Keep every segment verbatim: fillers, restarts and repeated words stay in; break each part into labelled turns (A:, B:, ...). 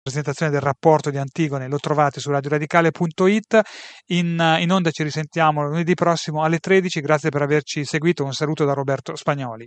A: presentazione del rapporto di Antigone lo trovate su radio radicale punto it. In, in onda ci risentiamo lunedì prossimo alle tredici. Grazie per averci seguito. Un saluto da Roberto Spagnoli.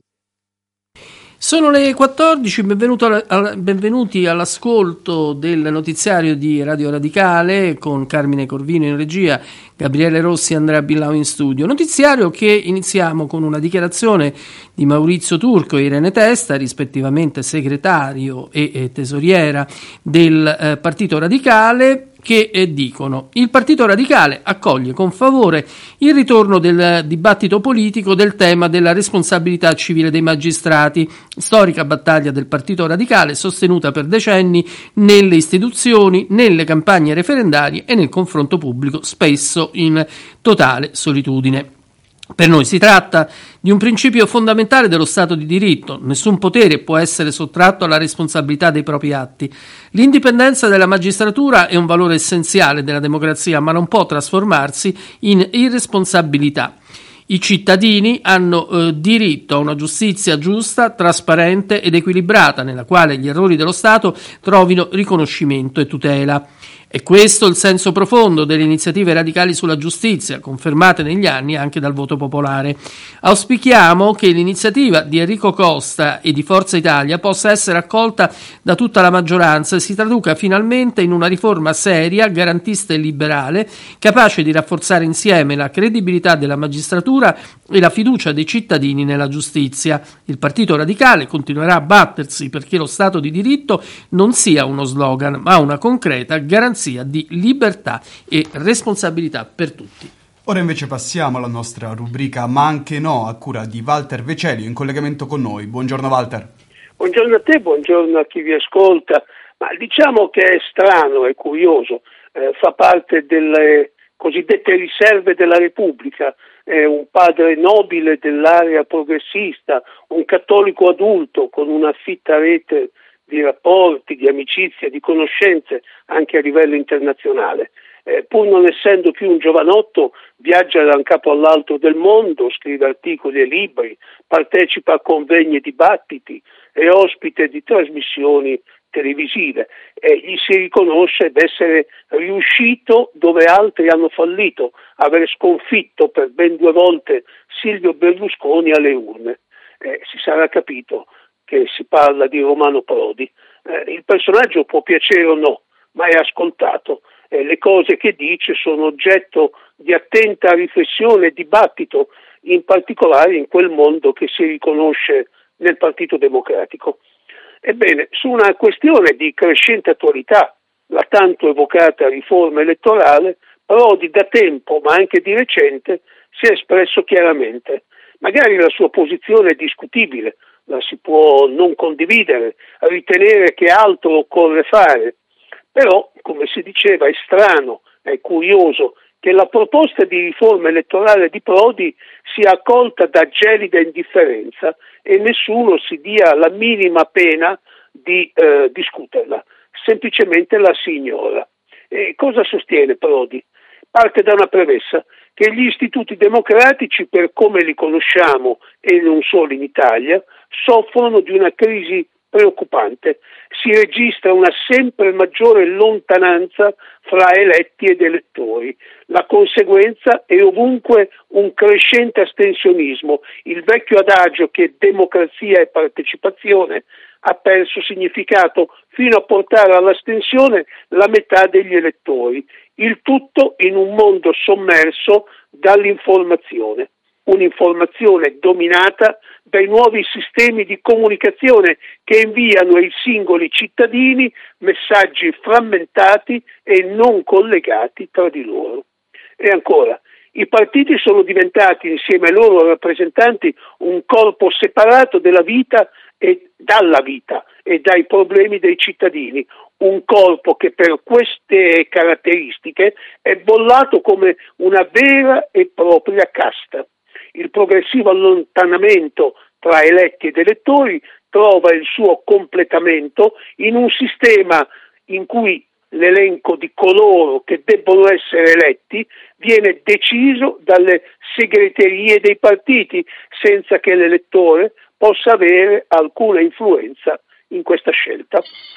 B: Sono le quattordici, benvenuto alla, benvenuti all'ascolto del notiziario di Radio Radicale con Carmine Corvino in regia, Gabriele Rossi e Andrea Billau in studio. Notiziario che iniziamo con una dichiarazione di Maurizio Turco e Irene Testa, rispettivamente segretario e, e tesoriera del eh, Partito Radicale, che eh, dicono: il Partito Radicale accoglie con favore il ritorno del dibattito politico del tema della responsabilità civile dei magistrati, storica battaglia del Partito Radicale sostenuta per decenni nelle istituzioni, nelle campagne referendarie e nel confronto pubblico, spesso in totale solitudine. Per noi si tratta di un principio fondamentale dello Stato di diritto. Nessun potere può essere sottratto alla responsabilità dei propri atti. L'indipendenza della magistratura è un valore essenziale della democrazia, ma non può trasformarsi in irresponsabilità. I cittadini hanno eh, diritto a una giustizia giusta, trasparente ed equilibrata, nella quale gli errori dello Stato trovino riconoscimento e tutela. È questo il senso profondo delle iniziative radicali sulla giustizia, confermate negli anni anche dal voto popolare. Auspichiamo che l'iniziativa di Enrico Costa e di Forza Italia possa essere accolta da tutta la maggioranza e si traduca finalmente in una riforma seria, garantista e liberale, capace di rafforzare insieme la credibilità della magistratura e la fiducia dei cittadini nella giustizia. Il Partito Radicale continuerà a battersi perché lo Stato di diritto non sia uno slogan, ma una concreta garanzia di libertà e responsabilità per tutti.
C: Ora invece passiamo alla nostra rubrica Ma anche no, a cura di Walter Vecelio in collegamento con noi. Buongiorno Walter.
D: Buongiorno a te, buongiorno a chi vi ascolta. Ma diciamo che è strano, è curioso, eh, fa parte delle cosiddette riserve della Repubblica, è un padre nobile dell'area progressista, un cattolico adulto con una fitta rete di rapporti, di amicizia, di conoscenze anche a livello internazionale. Eh, pur non essendo più un giovanotto, viaggia da un capo all'altro del mondo, scrive articoli e libri, partecipa a convegni e dibattiti, è ospite di trasmissioni televisive e gli si riconosce d'essere riuscito dove altri hanno fallito, aver sconfitto per ben due volte Silvio Berlusconi alle urne. Eh, si sarà capito che si parla di Romano Prodi. Eh, il personaggio può piacere o no, ma è ascoltato. Eh, le cose che dice sono oggetto di attenta riflessione e dibattito, in particolare in quel mondo che si riconosce nel Partito Democratico. Ebbene, su una questione di crescente attualità, la tanto evocata riforma elettorale, Prodi da tempo, ma anche di recente, si è espresso chiaramente. Magari la sua posizione è discutibile, la si può non condividere, ritenere che altro occorre fare, però, come si diceva, è strano, è curioso che la proposta di riforma elettorale di Prodi sia accolta da gelida indifferenza e nessuno si dia la minima pena di eh, discuterla, semplicemente la si ignora. E cosa sostiene Prodi? Parte da una premessa, che gli istituti democratici, per come li conosciamo e non solo in Italia, soffrono di una crisi preoccupante. Si registra una sempre maggiore lontananza fra eletti ed elettori. La conseguenza è ovunque un crescente astensionismo. Il vecchio adagio che democrazia e partecipazione ha perso significato fino a portare all'astensione la metà degli elettori. Il tutto in un mondo sommerso dall'informazione. Un'informazione dominata dai nuovi sistemi di comunicazione che inviano ai singoli cittadini messaggi frammentati e non collegati tra di loro. E ancora, i partiti sono diventati insieme ai loro rappresentanti un corpo separato della vita e dalla vita e dai problemi dei cittadini, un corpo che per queste caratteristiche è bollato come una vera e propria casta. Il progressivo allontanamento tra eletti ed elettori trova il suo completamento in un sistema in cui l'elenco di coloro che debbono essere eletti viene deciso dalle segreterie dei partiti senza che l'elettore possa avere alcuna influenza in questa scelta.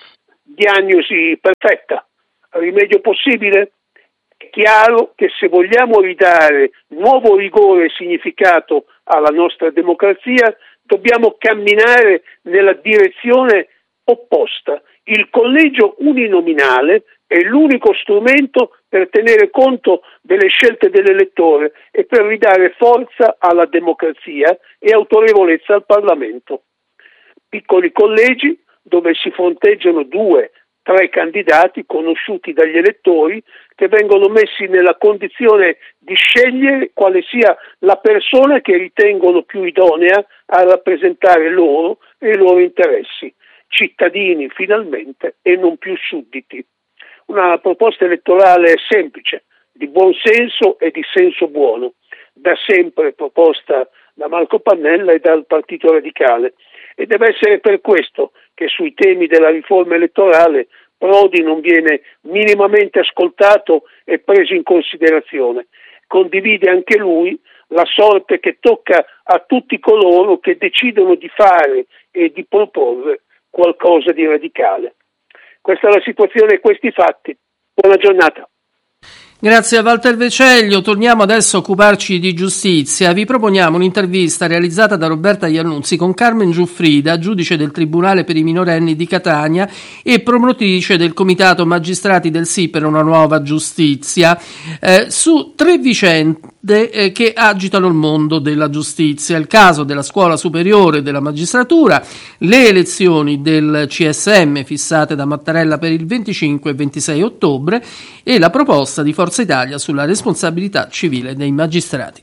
D: diagnosi perfetta, rimedio possibile? È chiaro che se vogliamo ridare nuovo rigore e significato alla nostra democrazia, dobbiamo camminare nella direzione opposta. Il collegio uninominale è l'unico strumento per tenere conto delle scelte dell'elettore e per ridare forza alla democrazia e autorevolezza al Parlamento. Piccoli collegi dove si fronteggiano due, tre candidati conosciuti dagli elettori che vengono messi nella condizione di scegliere quale sia la persona che ritengono più idonea a rappresentare loro e i loro interessi, cittadini finalmente e non più sudditi. Una proposta elettorale semplice, di buon senso e di senso buono, da sempre proposta da Marco Pannella e dal Partito Radicale, e deve essere per questo che sui temi della riforma elettorale Prodi non viene minimamente ascoltato e preso in considerazione. Condivide anche lui la sorte che tocca a tutti coloro che decidono di fare e di proporre qualcosa di radicale. Questa è la situazione e questi fatti. Buona giornata.
B: Grazie a Walter Veceglio. Torniamo adesso a occuparci di giustizia. Vi proponiamo un'intervista realizzata da Roberta Iannuzzi con Carmen Giuffrida, giudice del Tribunale per i minorenni di Catania e promotrice del Comitato Magistrati del Sì per una nuova giustizia, eh, su tre vicende eh, che agitano il mondo della giustizia: il caso della Scuola Superiore della Magistratura, le elezioni del C S M fissate da Mattarella per il venticinque e ventisei ottobre e la proposta di Forza Italia sulla responsabilità civile dei magistrati.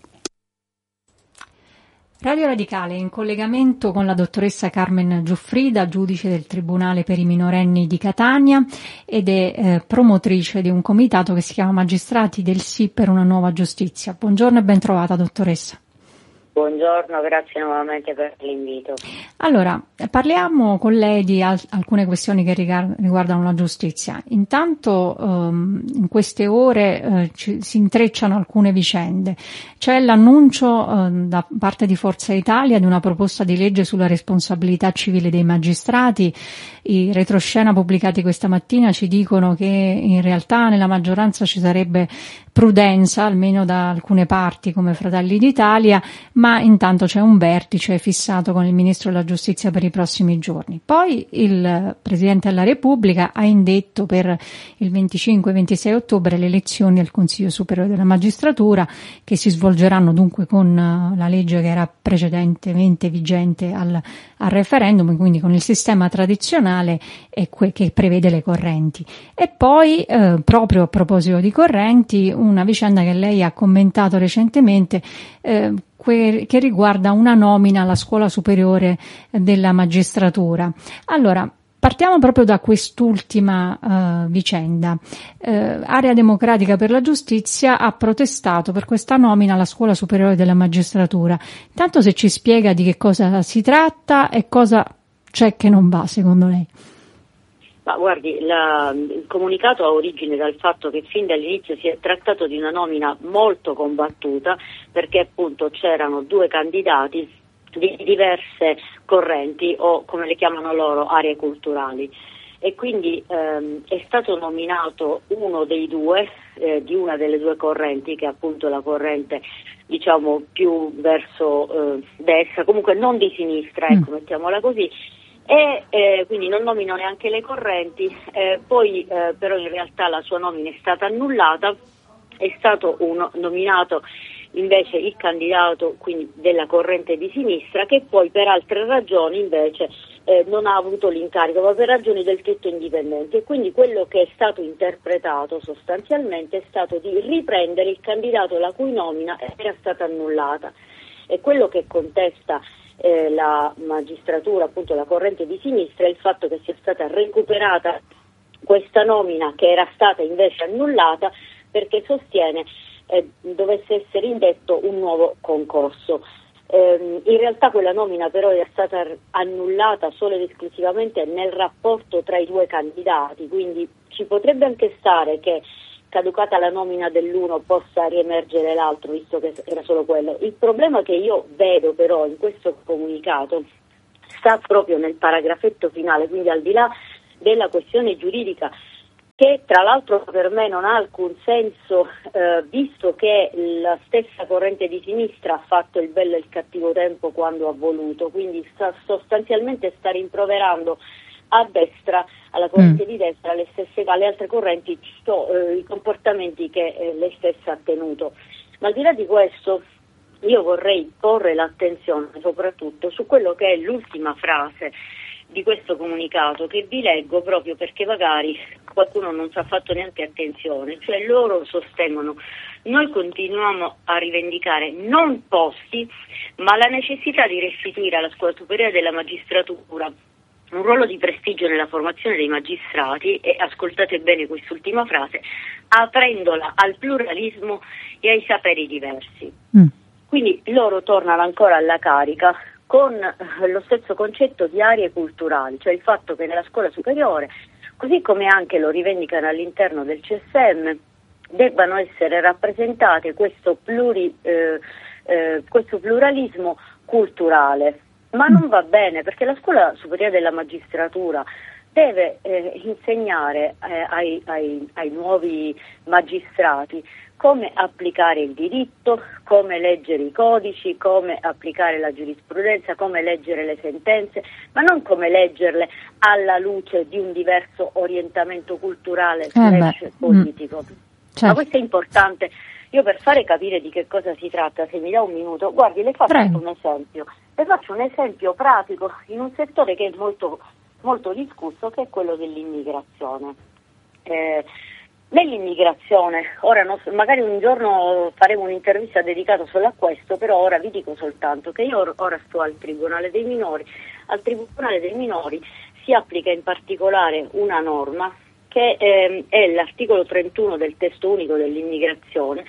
E: Radio Radicale in collegamento con la dottoressa Carmen Giuffrida, giudice del Tribunale per i minorenni di Catania ed è eh, promotrice di un comitato che si chiama Magistrati del Sì per una nuova giustizia. Buongiorno e ben trovata, dottoressa.
F: Buongiorno, grazie nuovamente per l'invito.
E: Allora, parliamo con lei di al- alcune questioni che rigar- riguardano la giustizia. Intanto um, in queste ore uh, ci, si intrecciano alcune vicende. C'è l'annuncio uh, da parte di Forza Italia di una proposta di legge sulla responsabilità civile dei magistrati. I retroscena pubblicati questa mattina ci dicono che in realtà nella maggioranza ci sarebbe prudenza, almeno da alcune parti come Fratelli d'Italia, ma intanto c'è un vertice fissato con il Ministro della Giustizia per i prossimi giorni. Poi il Presidente della Repubblica ha indetto per il venticinque e ventisei ottobre le elezioni al Consiglio Superiore della Magistratura, che si svolgeranno dunque con la legge che era precedentemente vigente al, al referendum, quindi con il sistema tradizionale e que- che prevede le correnti. E poi, eh, proprio a proposito di correnti, una vicenda che lei ha commentato recentemente, eh, que- che riguarda una nomina alla Scuola Superiore della Magistratura. Allora, partiamo proprio da quest'ultima uh, vicenda. Uh, Area Democratica per la Giustizia ha protestato per questa nomina alla Scuola Superiore della Magistratura. Intanto, se ci spiega di che cosa si tratta e cosa c'è che non va, secondo lei.
F: Ma guardi, la, il comunicato ha origine dal fatto che fin dall'inizio si è trattato di una nomina molto combattuta, perché appunto c'erano due candidati di diverse correnti o, come le chiamano loro, aree culturali, e quindi ehm, è stato nominato uno dei due eh, di una delle due correnti, che è appunto la corrente diciamo più verso eh, destra, comunque non di sinistra, ecco, mm. mettiamola così. E eh, quindi non nomino neanche le correnti, eh, poi eh, però in realtà la sua nomina è stata annullata, è stato uno, nominato invece il candidato quindi della corrente di sinistra, che poi per altre ragioni invece eh, non ha avuto l'incarico, ma per ragioni del tutto indipendenti, e quindi quello che è stato interpretato sostanzialmente è stato di riprendere il candidato la cui nomina era stata annullata. E quello che contesta Eh, la magistratura, appunto la corrente di sinistra, è il fatto che sia stata recuperata questa nomina che era stata invece annullata, perché sostiene eh, dovesse essere indetto un nuovo concorso. Eh, in realtà quella nomina però era stata annullata solo ed esclusivamente nel rapporto tra i due candidati, quindi ci potrebbe anche stare che caducata la nomina dell'uno possa riemergere l'altro, visto che era solo quello. Il problema che io vedo però in questo comunicato sta proprio nel paragrafetto finale, quindi al di là della questione giuridica, che tra l'altro per me non ha alcun senso, eh, visto che la stessa corrente di sinistra ha fatto il bello e il cattivo tempo quando ha voluto, quindi sta, sostanzialmente sta rimproverando a destra, alla corrente mm. di destra, alle, stesse, alle altre correnti sto, eh, i comportamenti che eh, lei stessa ha tenuto. Ma al di là di questo, io vorrei porre l'attenzione soprattutto su quello che è l'ultima frase di questo comunicato, che vi leggo proprio perché magari qualcuno non ci ha fatto neanche attenzione. Cioè loro sostengono: noi continuiamo a rivendicare non posti, ma la necessità di restituire alla Scuola Superiore della Magistratura un ruolo di prestigio nella formazione dei magistrati, e ascoltate bene quest'ultima frase, aprendola al pluralismo e ai saperi diversi. Mm. Quindi loro tornano ancora alla carica con lo stesso concetto di aree culturali, cioè il fatto che nella scuola superiore, così come anche lo rivendicano all'interno del C S M, debbano essere rappresentate questo, pluri, eh, eh, questo pluralismo culturale. Ma non va bene, perché la Scuola Superiore della Magistratura deve eh, insegnare eh, ai, ai, ai nuovi magistrati come applicare il diritto, come leggere i codici, come applicare la giurisprudenza, come leggere le sentenze, ma non come leggerle alla luce di un diverso orientamento culturale slash eh politico. Mm, certo. Ma questo è importante. Io, per fare capire di che cosa si tratta, se mi dà un minuto, guardi, le faccio Prego. un esempio. Le faccio un esempio pratico in un settore che è molto, molto discusso, che è quello dell'immigrazione. Eh, Nell'immigrazione, ora non, magari un giorno faremo un'intervista dedicata solo a questo, però ora vi dico soltanto che io ora sto al Tribunale dei Minori. Al Tribunale dei Minori si applica in particolare una norma che eh, è l'articolo trentuno del testo unico dell'immigrazione,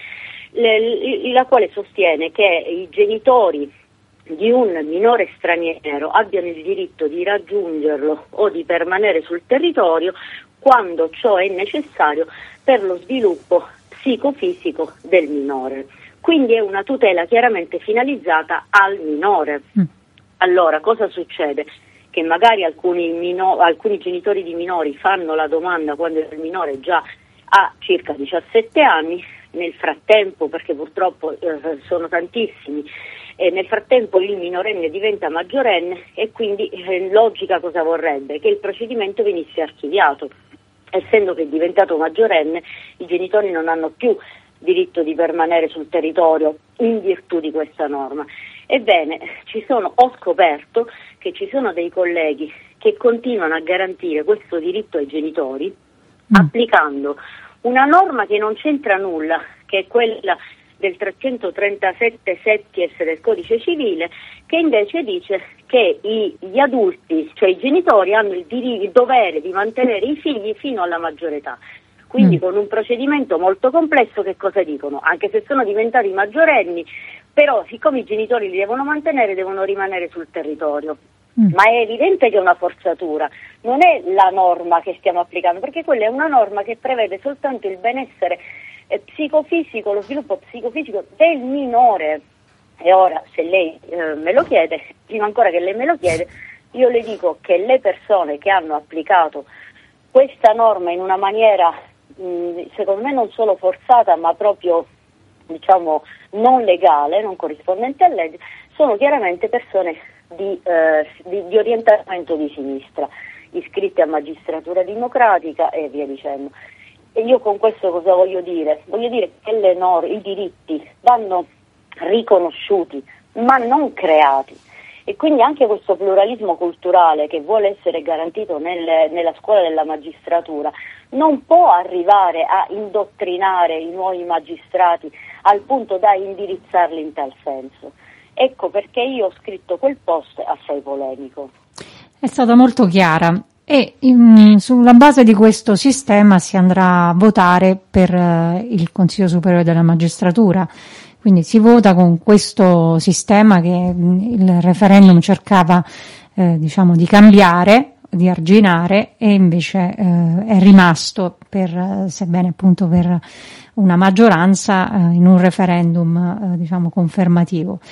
F: le, la quale sostiene che i genitori di un minore straniero abbiano il diritto di raggiungerlo o di permanere sul territorio quando ciò è necessario per lo sviluppo psicofisico del minore. Quindi è una tutela chiaramente finalizzata al minore. Mm. Allora, cosa succede? Che magari alcuni, mino- alcuni genitori di minori fanno la domanda quando il minore già ha circa diciassette anni, nel frattempo, perché purtroppo eh, sono tantissimi, e nel frattempo il minorenne diventa maggiorenne, e quindi eh, logica cosa vorrebbe? Che il procedimento venisse archiviato. Essendo che è diventato maggiorenne, i genitori non hanno più diritto di permanere sul territorio in virtù di questa norma. Ebbene, ci sono, ho scoperto che ci sono dei colleghi che continuano a garantire questo diritto ai genitori mm. applicando una norma che non c'entra nulla, che è quella del trecentotrentasette setties del Codice Civile, che invece dice che i, gli adulti, cioè i genitori, hanno il, dir- il dovere di mantenere i figli fino alla maggiore età. Quindi mm. con un procedimento molto complesso, che cosa dicono? Anche se sono diventati maggiorenni, però siccome i genitori li devono mantenere, devono rimanere sul territorio. Mm. Ma è evidente che è una forzatura, non è la norma che stiamo applicando, perché quella è una norma che prevede soltanto il benessere eh, psicofisico, lo sviluppo psicofisico del minore. E ora, se lei eh, me lo chiede, prima ancora che lei me lo chiede, io le dico che le persone che hanno applicato questa norma in una maniera, mh, secondo me non solo forzata, ma proprio, diciamo, non legale, non corrispondente a legge, sono chiaramente persone di, eh, di, di orientamento di sinistra, iscritte a magistratura democratica e via dicendo. E io con questo cosa voglio dire? Voglio dire che le norme, i diritti vanno riconosciuti, ma non creati. E quindi anche questo pluralismo culturale che vuole essere garantito nel, nella scuola della magistratura non può arrivare a indottrinare i nuovi magistrati al punto da indirizzarli in tal senso. Ecco perché io ho scritto quel post assai polemico.
E: È stata molto chiara. E in, sulla base di questo sistema si andrà a votare per uh, il Consiglio Superiore della Magistratura. Quindi si vota con questo sistema che il referendum cercava eh, diciamo di cambiare, di arginare, e invece eh, è rimasto, per, sebbene appunto per una maggioranza, eh, in un referendum eh, diciamo confermativo.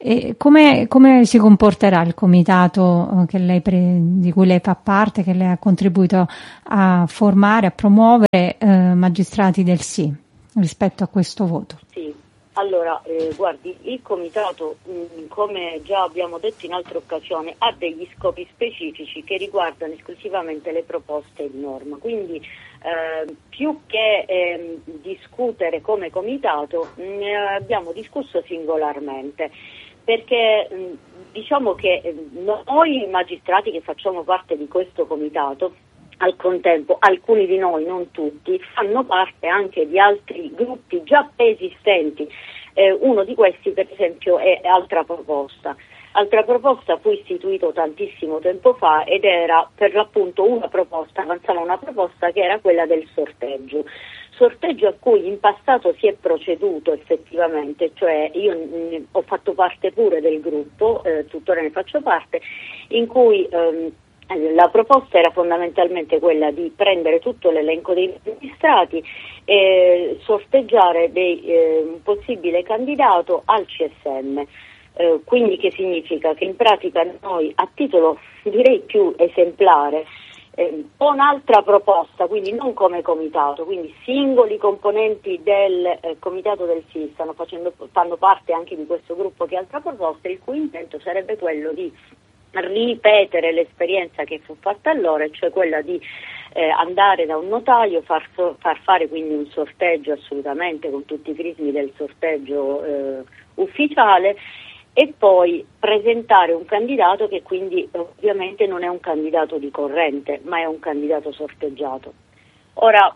E: E come, come si comporterà il comitato che lei pre, di cui lei fa parte, che lei ha contribuito a formare, a promuovere eh, magistrati del sì rispetto a questo voto?
F: Sì, allora eh, guardi, il comitato mh, come già abbiamo detto in altre occasioni ha degli scopi specifici che riguardano esclusivamente le proposte di norma, quindi eh, più che eh, discutere come comitato ne abbiamo discusso singolarmente, perché mh, diciamo che eh, noi magistrati che facciamo parte di questo comitato, al contempo alcuni di noi, non tutti, fanno parte anche di altri gruppi già esistenti. Eh, uno di questi per esempio è Altra Proposta. Altra Proposta fu istituito tantissimo tempo fa ed era per l'appunto una proposta, avanzava una proposta che era quella del sorteggio. Sorteggio a cui in passato si è proceduto effettivamente, cioè io mh, ho fatto parte pure del gruppo, eh, tuttora ne faccio parte, in cui ehm, la proposta era fondamentalmente quella di prendere tutto l'elenco dei magistrati e sorteggiare dei, eh, un possibile candidato al C S M. Eh, quindi che significa? Che in pratica noi a titolo direi più esemplare eh, con altra proposta, quindi non come comitato, quindi singoli componenti del eh, comitato del sì stanno facendo, fanno parte anche di questo gruppo che è Altra Proposta, il cui intento sarebbe quello di ripetere l'esperienza che fu fatta allora, cioè quella di eh, andare da un notaio, far, so, far fare quindi un sorteggio assolutamente con tutti i crismi del sorteggio eh, ufficiale e poi presentare un candidato che quindi ovviamente non è un candidato di corrente ma è un candidato sorteggiato. Ora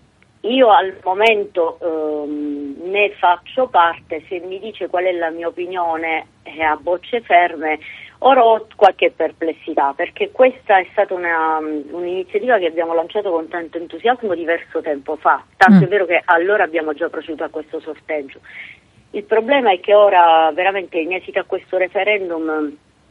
F: io al momento ehm, ne faccio parte, se mi dice qual è la mia opinione eh, a bocce ferme, ora ho qualche perplessità perché questa è stata una, un'iniziativa che abbiamo lanciato con tanto entusiasmo diverso tempo fa, tanto mm. è vero che allora abbiamo già proceduto a questo sorteggio. Il problema è che ora veramente in esito a questo referendum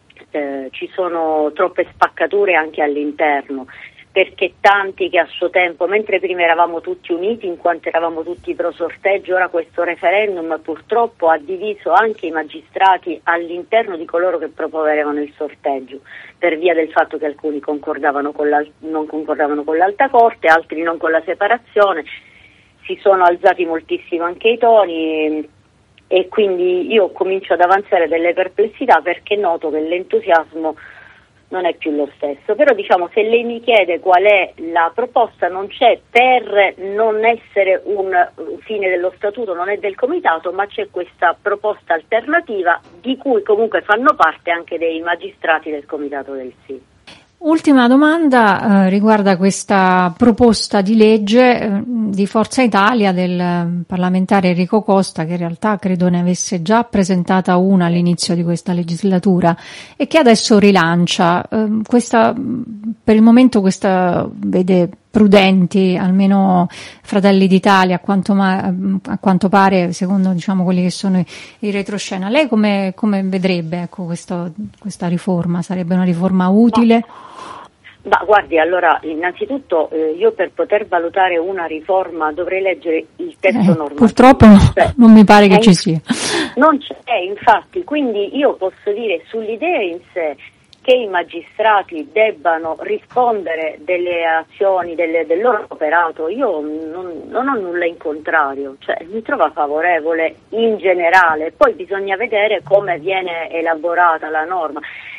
F: eh, ci sono troppe spaccature anche all'interno, perché tanti che a suo tempo, mentre prima eravamo tutti uniti in quanto eravamo tutti pro sorteggio, ora questo referendum purtroppo ha diviso anche i magistrati all'interno di coloro che proponevano il sorteggio, per via del fatto che alcuni concordavano con la, non concordavano con l'Alta Corte, altri non con la separazione, si sono alzati moltissimo anche i toni e quindi io comincio ad avanzare delle perplessità perché noto che l'entusiasmo non è più lo stesso, però diciamo se lei mi chiede qual è la proposta non c'è per non essere un fine dello statuto, non è del comitato, ma c'è questa proposta alternativa di cui comunque fanno parte anche dei magistrati del comitato del sì.
E: Ultima domanda eh, riguarda questa proposta di legge eh, di Forza Italia del eh, parlamentare Enrico Costa, che in realtà credo ne avesse già presentata una all'inizio di questa legislatura e che adesso rilancia. Eh, questa, per il momento questa vede prudenti, almeno Fratelli d'Italia, a quanto, ma, a quanto pare, secondo diciamo quelli che sono i, i retroscena. Lei come, come vedrebbe ecco, questo, questa riforma? Sarebbe una riforma utile?
F: No. Ma guardi, allora innanzitutto eh, io per poter valutare una riforma dovrei leggere il testo eh, normativo.
E: Purtroppo cioè, non mi pare che
F: eh,
E: ci sia.
F: Non c'è, infatti, quindi io posso dire sull'idea in sé che i magistrati debbano rispondere delle azioni, delle, del loro operato, io non, non ho nulla in contrario, cioè mi trovo favorevole in generale, poi bisogna vedere come viene elaborata la norma.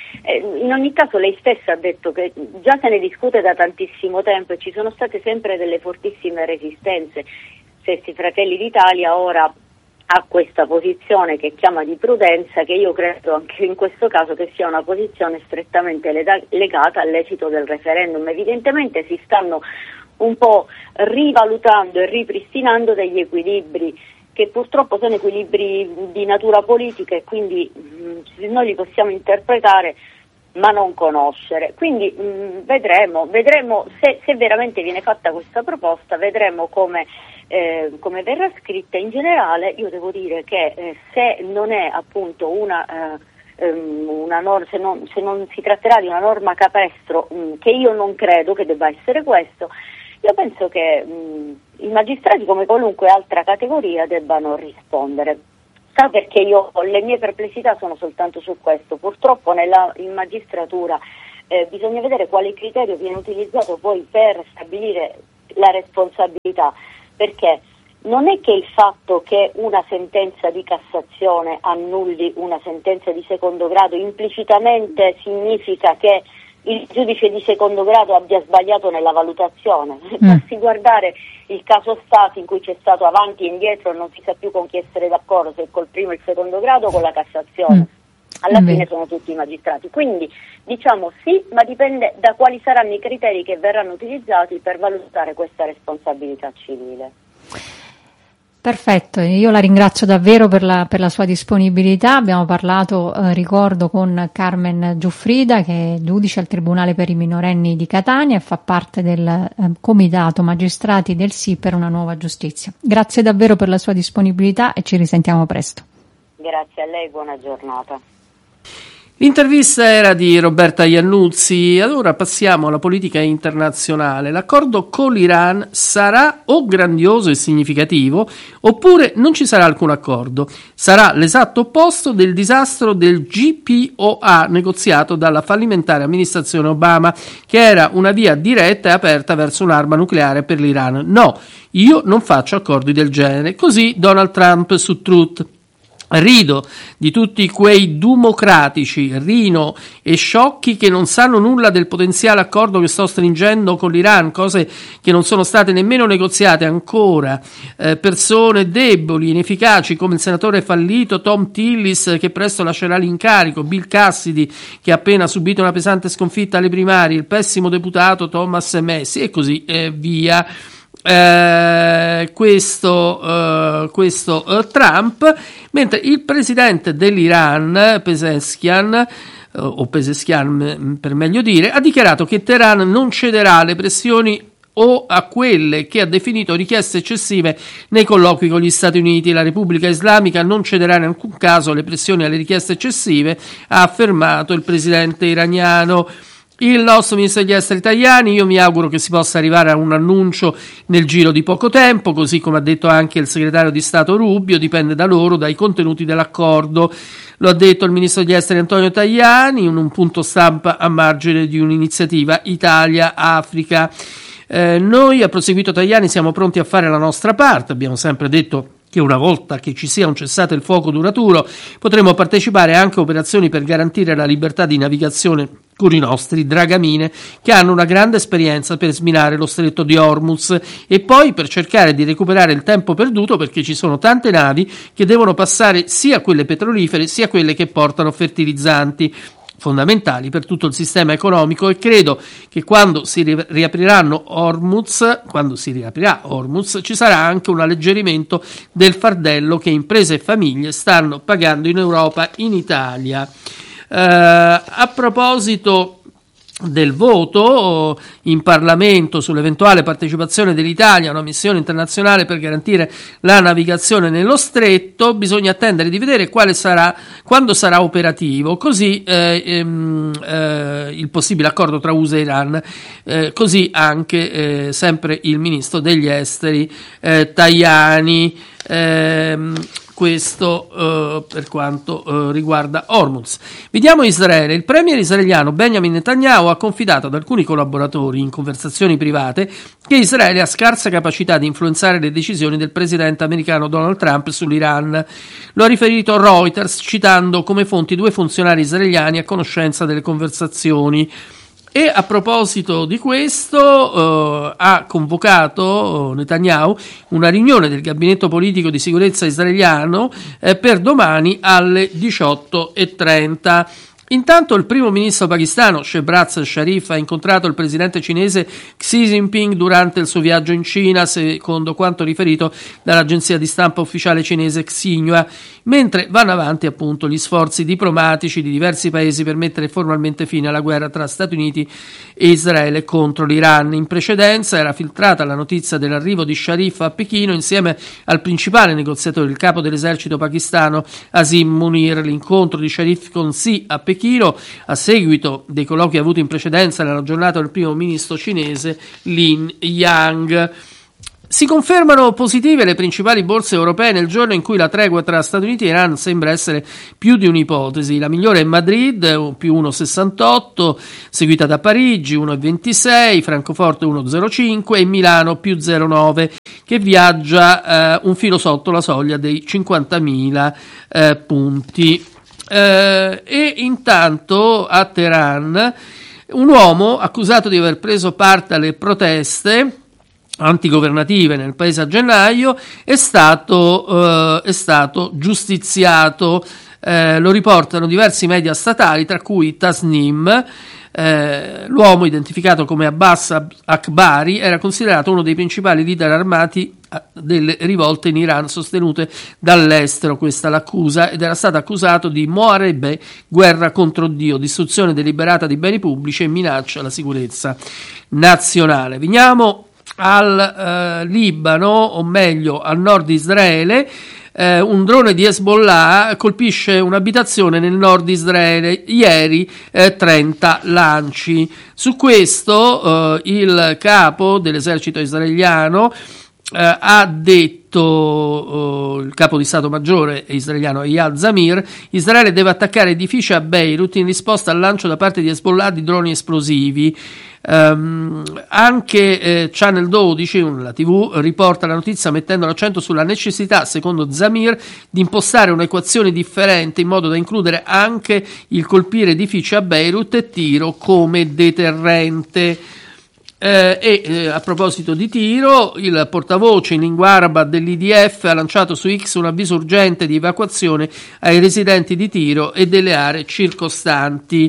F: In ogni caso lei stessa ha detto che già se ne discute da tantissimo tempo e ci sono state sempre delle fortissime resistenze. Stessi Fratelli d'Italia ora ha questa posizione che chiama di prudenza, che io credo anche in questo caso che sia una posizione strettamente legata all'esito del referendum. Evidentemente si stanno un po' rivalutando e ripristinando degli equilibri che purtroppo sono equilibri di natura politica e quindi mh, noi li possiamo interpretare ma non conoscere. Quindi mh, vedremo, vedremo se, se veramente viene fatta questa proposta, vedremo come, eh, come verrà scritta. In generale io devo dire che eh, se non è appunto una, eh, una norma, se non, se non si tratterà di una norma capestro, mh, che io non credo che debba essere questo, io penso che mh, i magistrati come qualunque altra categoria debbano rispondere. Sa perché io le mie perplessità sono soltanto su questo. Purtroppo nella, in magistratura eh, bisogna vedere quale criterio viene utilizzato poi per stabilire la responsabilità, perché non è che il fatto che una sentenza di Cassazione annulli una sentenza di secondo grado implicitamente significa che il giudice di secondo grado abbia sbagliato nella valutazione. Basti mm. guardare il caso Stati, in cui c'è stato avanti e indietro, non si sa più con chi essere d'accordo, se col primo e il secondo grado o con la Cassazione. Mm. Alla mm. fine sono tutti magistrati. Quindi diciamo sì, ma dipende da quali saranno i criteri che verranno utilizzati per valutare questa responsabilità civile.
E: Perfetto, io la ringrazio davvero per la, per la sua disponibilità. Abbiamo parlato, eh, ricordo, con Carmen Giuffrida, che è giudice al Tribunale per i minorenni di Catania e fa parte del eh, Comitato Magistrati del Sì per una nuova giustizia. Grazie davvero per la sua disponibilità e ci risentiamo presto.
F: Grazie a lei, buona giornata.
B: L'intervista era di Roberta Iannuzzi. Allora passiamo alla politica internazionale. L'accordo con l'Iran sarà o grandioso e significativo oppure non ci sarà alcun accordo. Sarà l'esatto opposto del disastro del J P O A negoziato dalla fallimentare amministrazione Obama, che era una via diretta e aperta verso un'arma nucleare per l'Iran. No, io non faccio accordi del genere. Così Donald Trump su Truth. Rido di tutti quei democratici, rino e sciocchi che non sanno nulla del potenziale accordo che sto stringendo con l'Iran, cose che non sono state nemmeno negoziate ancora, eh, persone deboli, inefficaci come il senatore fallito Tom Tillis, che presto lascerà l'incarico, Bill Cassidy, che ha appena subito una pesante sconfitta alle primarie, il pessimo deputato Thomas Massie e così eh, via. Eh, questo eh, questo eh, Trump, mentre il presidente dell'Iran Pezeshkian eh, o Pezeshkian per meglio dire, ha dichiarato che Teheran non cederà alle pressioni o a quelle che ha definito richieste eccessive nei colloqui con gli Stati Uniti. La Repubblica Islamica non cederà in alcun caso alle pressioni e alle richieste eccessive, ha affermato il presidente iraniano. Il nostro ministro degli esteri Tajani, io mi auguro che si possa arrivare a un annuncio nel giro di poco tempo, così come ha detto anche il segretario di Stato Rubio, dipende da loro, dai contenuti dell'accordo. Lo ha detto il ministro degli esteri Antonio Tajani in un punto stampa a margine di un'iniziativa Italia-Africa. Eh, noi, ha proseguito Tajani, siamo pronti a fare la nostra parte, abbiamo sempre detto che una volta che ci sia un cessate il fuoco duraturo potremo partecipare anche a operazioni per garantire la libertà di navigazione con i nostri dragamine, che hanno una grande esperienza per sminare lo stretto di Hormuz e poi per cercare di recuperare il tempo perduto, perché ci sono tante navi che devono passare, sia quelle petrolifere sia quelle che portano fertilizzanti, fondamentali per tutto il sistema economico, e credo che quando si riapriranno Hormuz, quando si riaprirà Hormuz, ci sarà anche un alleggerimento del fardello che imprese e famiglie stanno pagando in Europa, in Italia. Uh, a proposito del voto in Parlamento sull'eventuale partecipazione dell'Italia a una missione internazionale per garantire la navigazione nello stretto, bisogna attendere di vedere quale sarà, quando sarà operativo, così eh, ehm, eh, il possibile accordo tra U S A e Iran, eh, così anche eh, sempre il ministro degli esteri eh, Tajani. Ehm, questo uh, per quanto uh, riguarda Hormuz. Vediamo Israele. Il premier israeliano Benjamin Netanyahu ha confidato ad alcuni collaboratori in conversazioni private che Israele ha scarsa capacità di influenzare le decisioni del presidente americano Donald Trump sull'Iran. Lo ha riferito Reuters, citando come fonti due funzionari israeliani a conoscenza delle conversazioni. E a proposito di questo uh, ha convocato Netanyahu una riunione del gabinetto politico di sicurezza israeliano eh, per domani alle diciotto e trenta. Intanto il primo ministro pakistano Shehbaz Sharif ha incontrato il presidente cinese Xi Jinping durante il suo viaggio in Cina, secondo quanto riferito dall'agenzia di stampa ufficiale cinese Xinhua, mentre vanno avanti appunto gli sforzi diplomatici di diversi paesi per mettere formalmente fine alla guerra tra Stati Uniti e Israele contro l'Iran. In precedenza era filtrata la notizia dell'arrivo di Sharif a Pechino insieme al principale negoziatore, il capo dell'esercito pakistano Asim Munir. L'incontro di Sharif con Xi a Pechino a seguito dei colloqui avuti in precedenza nella giornata del primo ministro cinese Lin Yang. Si confermano positive le principali borse europee nel giorno in cui la tregua tra Stati Uniti e Iran sembra essere più di un'ipotesi. La migliore è Madrid, più uno virgola sessantotto, seguita da Parigi, uno virgola ventisei, Francoforte uno virgola zero cinque e Milano più zero virgola nove, che viaggia eh, un filo sotto la soglia dei cinquantamila eh, punti. Eh, e intanto a Teheran un uomo accusato di aver preso parte alle proteste antigovernative nel paese a gennaio è stato, eh, è stato giustiziato. Eh, lo riportano diversi media statali, tra cui Tasnim. Eh, l'uomo, identificato come Abbas Akbari, era considerato uno dei principali leader armati delle rivolte in Iran sostenute dall'estero, questa l'accusa, ed era stato accusato di Moharebe, guerra contro Dio, distruzione deliberata di beni pubblici e minaccia alla sicurezza nazionale. Veniamo al eh, Libano, o meglio al nord di Israele. Eh, un drone di Hezbollah colpisce un'abitazione nel nord di Israele, ieri eh, trenta lanci. Su questo eh, il capo dell'esercito israeliano eh, ha detto, eh, il capo di Stato Maggiore israeliano Eyal Zamir: Israele deve attaccare edifici a Beirut in risposta al lancio da parte di Hezbollah di droni esplosivi. Um, anche eh, Channel dodici, la tivù, riporta la notizia mettendo l'accento sulla necessità, secondo Zamir, di impostare un'equazione differente in modo da includere anche il colpire edifici a Beirut e tiro come deterrente. Eh, e eh, a proposito di tiro, il portavoce in lingua araba dell'I D F ha lanciato su X un avviso urgente di evacuazione ai residenti di Tiro e delle aree circostanti.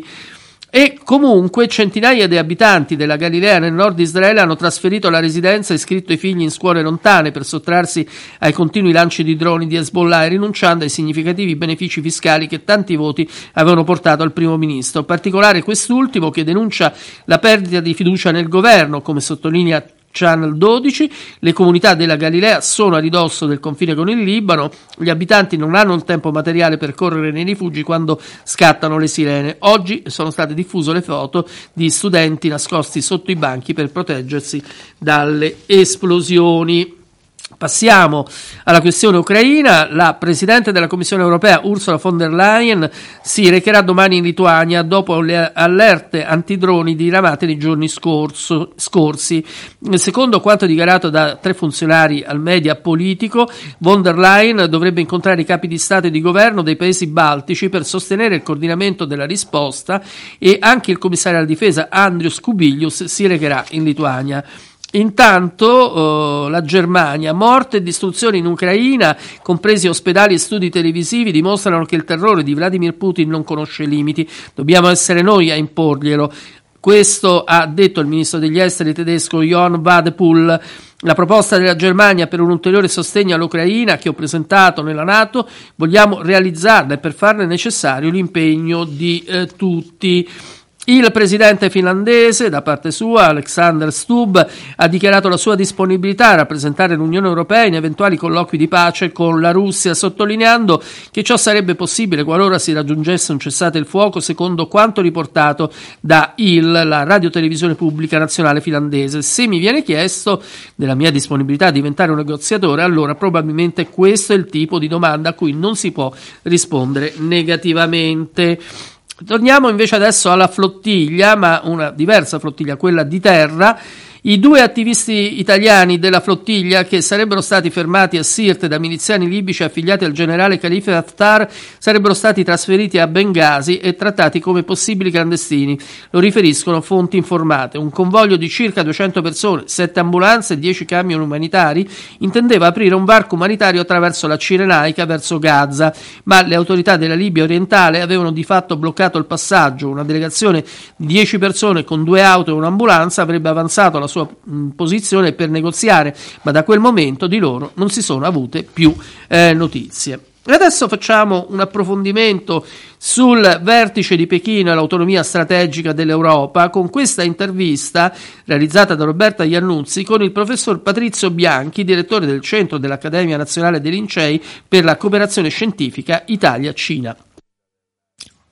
B: E comunque centinaia di abitanti della Galilea nel nord di Israele hanno trasferito la residenza e iscritto i figli in scuole lontane per sottrarsi ai continui lanci di droni di Hezbollah e rinunciando ai significativi benefici fiscali che tanti voti avevano portato al primo ministro, in particolare quest'ultimo, che denuncia la perdita di fiducia nel governo. Come sottolinea Channel dodici, le comunità della Galilea sono a ridosso del confine con il Libano, gli abitanti non hanno il tempo materiale per correre nei rifugi quando scattano le sirene. Oggi sono state diffuse le foto di studenti nascosti sotto i banchi per proteggersi dalle esplosioni. Passiamo alla questione ucraina. La Presidente della Commissione europea Ursula von der Leyen si recherà domani in Lituania dopo le allerte antidroni diramate nei giorni scorso, scorsi. Secondo quanto dichiarato da tre funzionari al media Politico, von der Leyen dovrebbe incontrare i capi di Stato e di Governo dei paesi baltici per sostenere il coordinamento della risposta, e anche il commissario alla difesa Andrius Kubilius si recherà in Lituania. Intanto eh, la Germania: morte e distruzione in Ucraina, compresi ospedali e studi televisivi, dimostrano che il terrore di Vladimir Putin non conosce limiti. Dobbiamo essere noi a imporglielo. Questo ha detto il ministro degli esteri tedesco Johann Wadepool. La proposta della Germania per un ulteriore sostegno all'Ucraina, che ho presentato nella NATO, vogliamo realizzarla, e per farne è necessario l'impegno di eh, tutti. Il presidente finlandese, da parte sua, Alexander Stubb, ha dichiarato la sua disponibilità a rappresentare l'Unione Europea in eventuali colloqui di pace con la Russia, sottolineando che ciò sarebbe possibile qualora si raggiungesse un cessate il fuoco, secondo quanto riportato da I L, la radiotelevisione pubblica nazionale finlandese. Se mi viene chiesto della mia disponibilità a diventare un negoziatore, allora probabilmente questo è il tipo di domanda a cui non si può rispondere negativamente. Torniamo invece adesso alla flottiglia, ma una diversa flottiglia, quella di terra. I due attivisti italiani della flottiglia, che sarebbero stati fermati a Sirte da miliziani libici affiliati al generale Khalifa Haftar, sarebbero stati trasferiti a Bengasi e trattati come possibili clandestini. Lo riferiscono fonti informate. Un convoglio di circa duecento persone, sette ambulanze e dieci camion umanitari intendeva aprire un varco umanitario attraverso la Cirenaica verso Gaza, ma le autorità della Libia orientale avevano di fatto bloccato il passaggio. Una delegazione di dieci persone con due auto e un'ambulanza avrebbe avanzato la sua posizione per negoziare, ma da quel momento di loro non si sono avute più eh, notizie. E adesso facciamo un approfondimento sul vertice di Pechino e l'autonomia strategica dell'Europa, con questa intervista realizzata da Roberta Iannuzzi con il professor Patrizio Bianchi, direttore del Centro dell'Accademia Nazionale dei Lincei per la Cooperazione Scientifica Italia-Cina.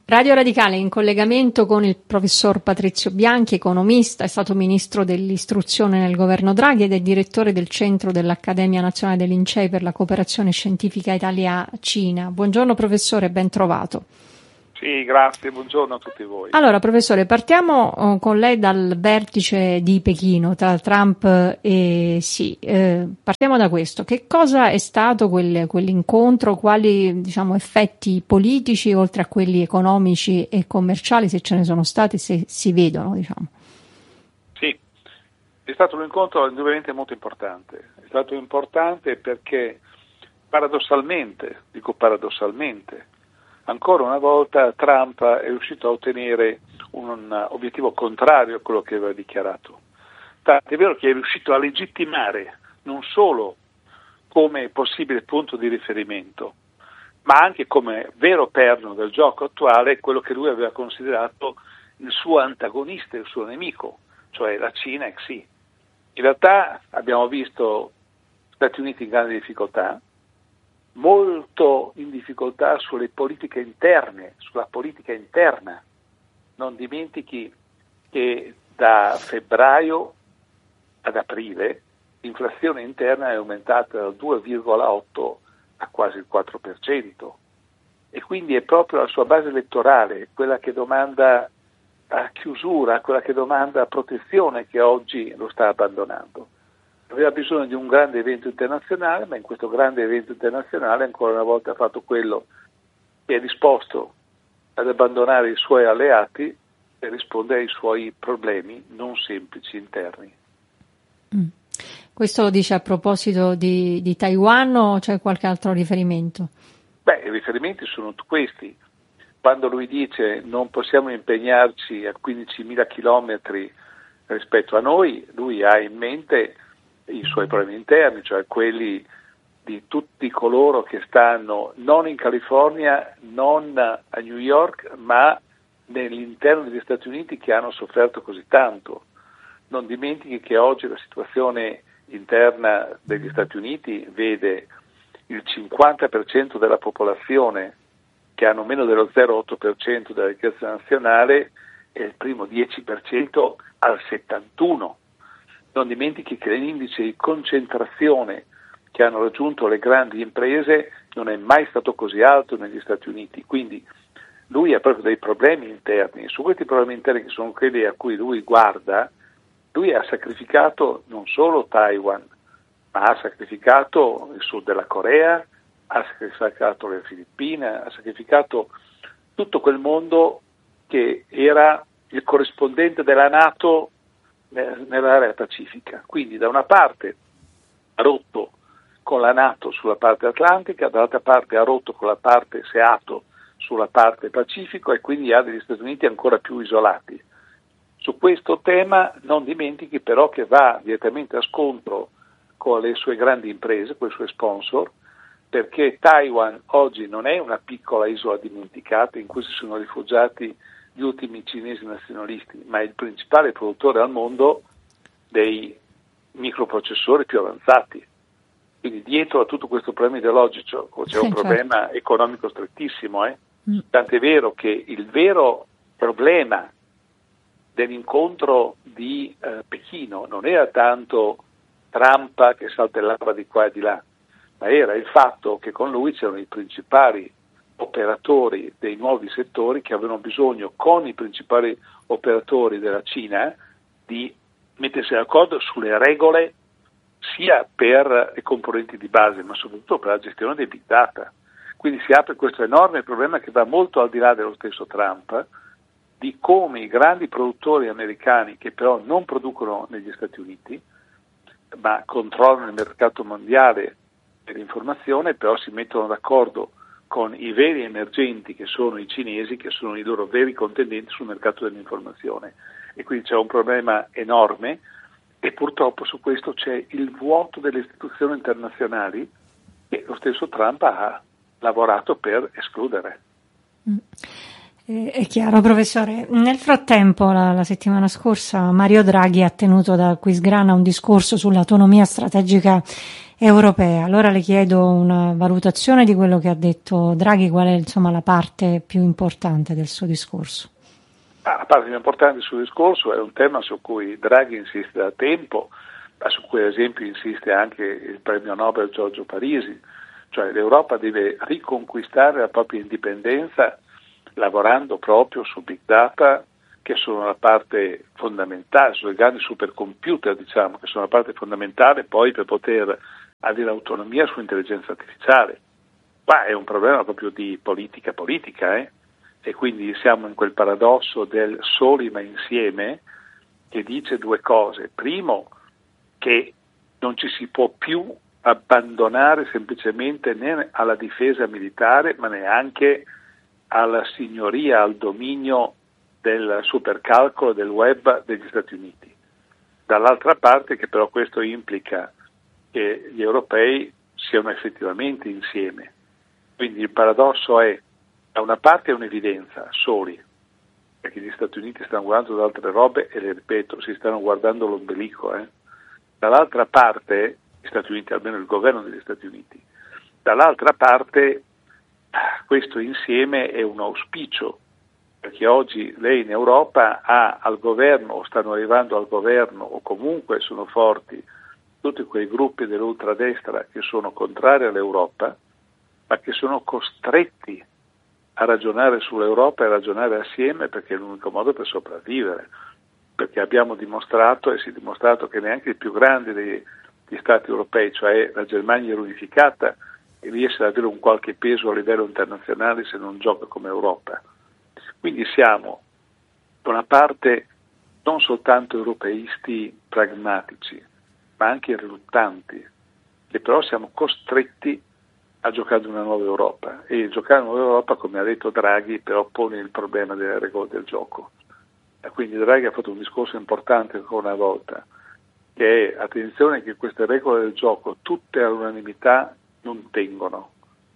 E: Radio Radicale in collegamento con il professor Patrizio Bianchi, economista, è stato ministro dell'istruzione nel governo Draghi ed è direttore del centro dell'Accademia Nazionale dei Lincei per la cooperazione scientifica Italia-Cina. Buongiorno professore, ben trovato.
G: Sì, grazie, buongiorno a tutti voi.
E: Allora, professore, partiamo con lei dal vertice di Pechino tra Trump e Xi. Eh, partiamo da questo. Che cosa è stato quel, quell'incontro? Quali, diciamo, effetti politici, oltre a quelli economici e commerciali, se ce ne sono stati, se si vedono, diciamo?
G: Sì, è stato un incontro indubbiamente molto importante. È stato importante perché paradossalmente, dico paradossalmente, ancora una volta Trump è riuscito a ottenere un obiettivo contrario a quello che aveva dichiarato. Tanto è vero che è riuscito a legittimare non solo come possibile punto di riferimento, ma anche come vero perno del gioco attuale quello che lui aveva considerato il suo antagonista, il suo nemico, cioè la Cina e Xi. In realtà abbiamo visto Stati Uniti in grande difficoltà, molto in difficoltà sulle politiche interne, sulla politica interna. Non dimentichi che da febbraio ad aprile l'inflazione interna è aumentata dal due virgola otto a quasi il quattro per cento e quindi è proprio la sua base elettorale, quella che domanda a chiusura, quella che domanda a protezione, che oggi lo sta abbandonando. Aveva bisogno di un grande evento internazionale, ma in questo grande evento internazionale ancora una volta ha fatto quello che è disposto ad abbandonare i suoi alleati per rispondere ai suoi problemi non semplici interni.
E: Mm. Questo lo dice a proposito di, di Taiwan o c'è qualche altro riferimento?
G: Beh, i riferimenti sono questi. Quando lui dice non possiamo impegnarci a quindicimila chilometri rispetto a noi, lui ha in mente i suoi problemi interni, cioè quelli di tutti coloro che stanno non in California, non a New York, ma nell'interno degli Stati Uniti, che hanno sofferto così tanto. Non dimentichi che oggi la situazione interna degli Stati Uniti vede il cinquanta per cento della popolazione che hanno meno dello zero virgola otto per cento della ricchezza nazionale e il primo dieci per cento al settantuno per cento. Non dimentichi che l'indice di concentrazione che hanno raggiunto le grandi imprese non è mai stato così alto negli Stati Uniti, quindi lui ha proprio dei problemi interni. Su questi problemi interni, che sono quelli a cui lui guarda, lui ha sacrificato non solo Taiwan, ma ha sacrificato il sud della Corea, ha sacrificato le Filippine, ha sacrificato tutto quel mondo che era il corrispondente della NATO nell'area pacifica. Quindi da una parte ha rotto con la NATO sulla parte atlantica, dall'altra parte ha rotto con la parte SEATO sulla parte pacifico e quindi ha degli Stati Uniti ancora più isolati. Su questo tema non dimentichi però che va direttamente a scontro con le sue grandi imprese, con i suoi sponsor, perché Taiwan oggi non è una piccola isola dimenticata in cui si sono rifugiati gli ultimi cinesi nazionalisti, ma è il principale produttore al mondo dei microprocessori più avanzati. Quindi dietro a tutto questo problema ideologico c'è un problema economico strettissimo. Eh? Mm. Tant'è vero che il vero problema dell'incontro di eh, Pechino non era tanto Trump che saltellava di qua e di là, ma era il fatto che con lui c'erano i principali operatori dei nuovi settori che avevano bisogno con i principali operatori della Cina di mettersi d'accordo sulle regole sia per le componenti di base ma soprattutto per la gestione dei big data. Quindi si apre questo enorme problema che va molto al di là dello stesso Trump, di come i grandi produttori americani, che però non producono negli Stati Uniti ma controllano il mercato mondiale dell'informazione, però si mettono d'accordo con i veri emergenti che sono i cinesi, che sono i loro veri contendenti sul mercato dell'informazione. E quindi c'è un problema enorme e purtroppo su questo c'è il vuoto delle istituzioni internazionali che lo stesso Trump ha lavorato per escludere.
E: Mm. È chiaro, professore. Nel frattempo, la, la settimana scorsa, Mario Draghi ha tenuto da Aquisgrana un discorso sull'autonomia strategica europea. Allora le chiedo una valutazione di quello che ha detto Draghi, qual è insomma la parte più importante del suo discorso.
G: Ah, la parte più importante del suo discorso è un tema su cui Draghi insiste da tempo, ma su cui ad esempio insiste anche il premio Nobel Giorgio Parisi, cioè l'Europa deve riconquistare la propria indipendenza lavorando proprio su big data, che sono la parte fondamentale, sulle grandi supercomputer, diciamo, che sono la parte fondamentale poi per poter avere autonomia sull'intelligenza artificiale. Ma è un problema proprio di politica politica, eh? E quindi siamo in quel paradosso del soli ma insieme, che dice due cose. Primo, che non ci si può più abbandonare semplicemente né alla difesa militare, ma neanche alla signoria, al dominio del supercalcolo del web degli Stati Uniti. Dall'altra parte che però questo implica che gli europei siano effettivamente insieme. Quindi il paradosso è, da una parte è un'evidenza, soli, perché gli Stati Uniti stanno guardando da altre robe e le ripeto, si stanno guardando l'ombelico. Eh. Dall'altra parte, gli Stati Uniti, almeno il governo degli Stati Uniti, dall'altra parte questo insieme è un auspicio, perché oggi lei in Europa ha al governo, o stanno arrivando al governo, o comunque sono forti, tutti quei gruppi dell'ultradestra che sono contrari all'Europa, ma che sono costretti a ragionare sull'Europa e a ragionare assieme, perché è l'unico modo per sopravvivere, perché abbiamo dimostrato e si è dimostrato che neanche il più grande degli Stati europei, cioè la Germania unificata, riesce ad avere un qualche peso a livello internazionale se non gioca come Europa. Quindi siamo da una parte non soltanto europeisti pragmatici, ma anche riluttanti, che però siamo costretti a giocare una nuova Europa, e giocare una nuova Europa, come ha detto Draghi, però pone il problema delle regole del gioco. E quindi Draghi ha fatto un discorso importante ancora una volta, che è attenzione che queste regole del gioco tutte all'unanimità non tengono,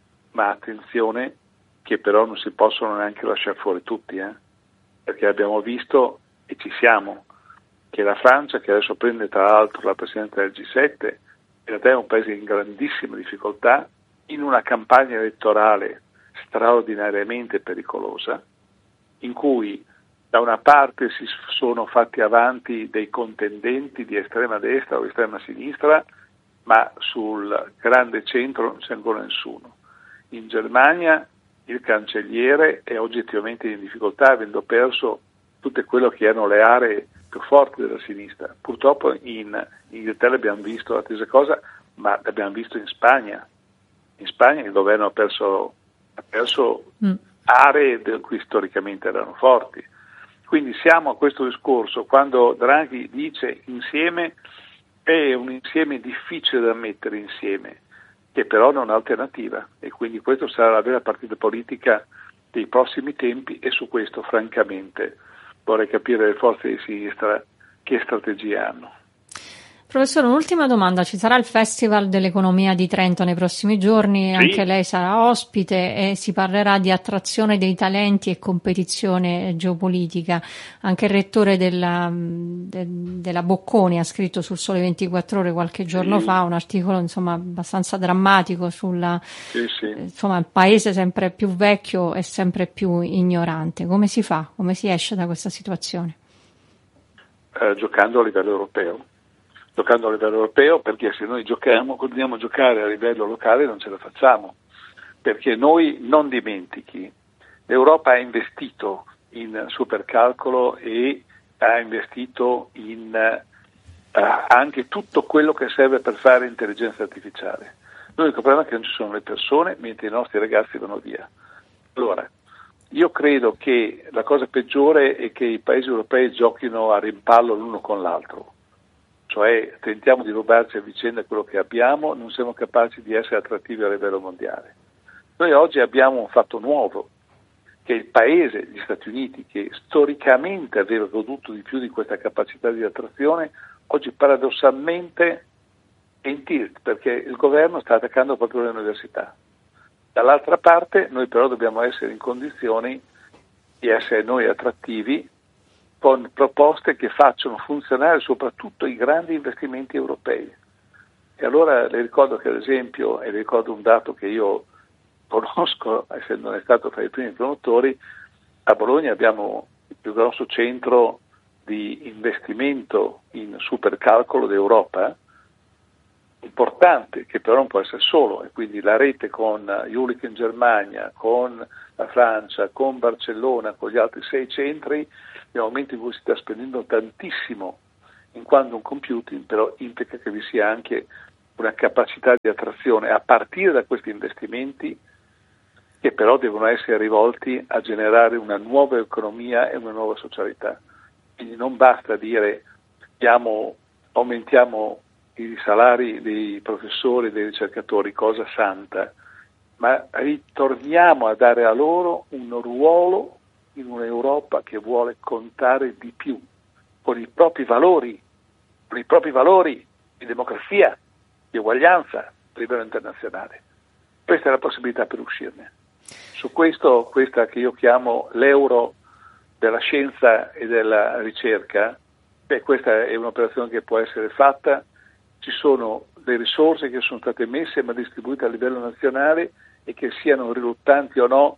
G: ma attenzione che però non si possono neanche lasciare fuori tutti, eh? Perché abbiamo visto, e ci siamo, che la Francia, che adesso prende tra l'altro la presidenza del G sette, in realtà è un paese in grandissima difficoltà, in una campagna elettorale straordinariamente pericolosa, in cui da una parte si sono fatti avanti dei contendenti di estrema destra o estrema sinistra, ma sul grande centro non c'è ancora nessuno. In Germania il cancelliere è oggettivamente in difficoltà, avendo perso tutte quello che erano le aree più forti della sinistra. Purtroppo in Inghilterra abbiamo visto la stessa cosa, ma l'abbiamo visto in Spagna. In Spagna il governo ha perso, ha perso mm. aree in cui storicamente erano forti. Quindi siamo a questo discorso, quando Draghi dice insieme, è un insieme difficile da mettere insieme, che però non ha alternativa, e quindi questo sarà la vera partita politica dei prossimi tempi, e su questo francamente vorrei capire le forze di sinistra che strategie hanno.
E: Professore, un'ultima domanda: ci sarà il Festival dell'Economia di Trento nei prossimi giorni, sì. Anche lei sarà ospite e si parlerà di attrazione dei talenti e competizione geopolitica. Anche il rettore della, de, della Bocconi ha scritto sul Sole ventiquattro Ore qualche giorno sì. fa un articolo insomma abbastanza drammatico sulla sì, sì. insomma il paese sempre più vecchio e sempre più ignorante. Come si fa? Come si esce da questa situazione?
G: Eh, giocando a livello europeo. giocando a livello europeo, perché se noi giochiamo, continuiamo a giocare a livello locale non ce la facciamo, perché noi, non dimentichi, l'Europa ha investito in supercalcolo e ha investito in uh, anche tutto quello che serve per fare intelligenza artificiale. L'unico problema è che non ci sono le persone, mentre i nostri ragazzi vanno via. Allora, io credo che la cosa peggiore è che i paesi europei giochino a rimpallo l'uno con l'altro. Cioè tentiamo di rubarci a vicenda quello che abbiamo, non siamo capaci di essere attrattivi a livello mondiale. Noi oggi abbiamo un fatto nuovo, che il paese, gli Stati Uniti, che storicamente aveva goduto di più di questa capacità di attrazione, oggi paradossalmente è in tilt, perché il governo sta attaccando proprio le università. Dall'altra parte noi però dobbiamo essere in condizioni di essere noi attrattivi, con proposte che facciano funzionare soprattutto i grandi investimenti europei. E allora le ricordo che, ad esempio, e le ricordo un dato che io conosco, essendo stato tra i primi promotori, a Bologna abbiamo il più grosso centro di investimento in supercalcolo d'Europa, importante, che però non può essere solo, e quindi la rete con Jülich in Germania, con la Francia, con Barcellona, con gli altri sei centri, nel momento in cui si sta spendendo tantissimo in quantum computing, però implica che vi sia anche una capacità di attrazione a partire da questi investimenti, che però devono essere rivolti a generare una nuova economia e una nuova socialità. Quindi non basta dire diamo, aumentiamo i salari dei professori e dei ricercatori, cosa santa, ma ritorniamo a dare a loro un ruolo in un'Europa che vuole contare di più, con i propri valori, con i propri valori di democrazia, di uguaglianza a livello internazionale. Questa è la possibilità per uscirne. Su questo, questa che io chiamo l'euro della scienza e della ricerca, beh, questa è un'operazione che può essere fatta, ci sono le risorse che sono state messe ma distribuite a livello nazionale, e che siano riluttanti o no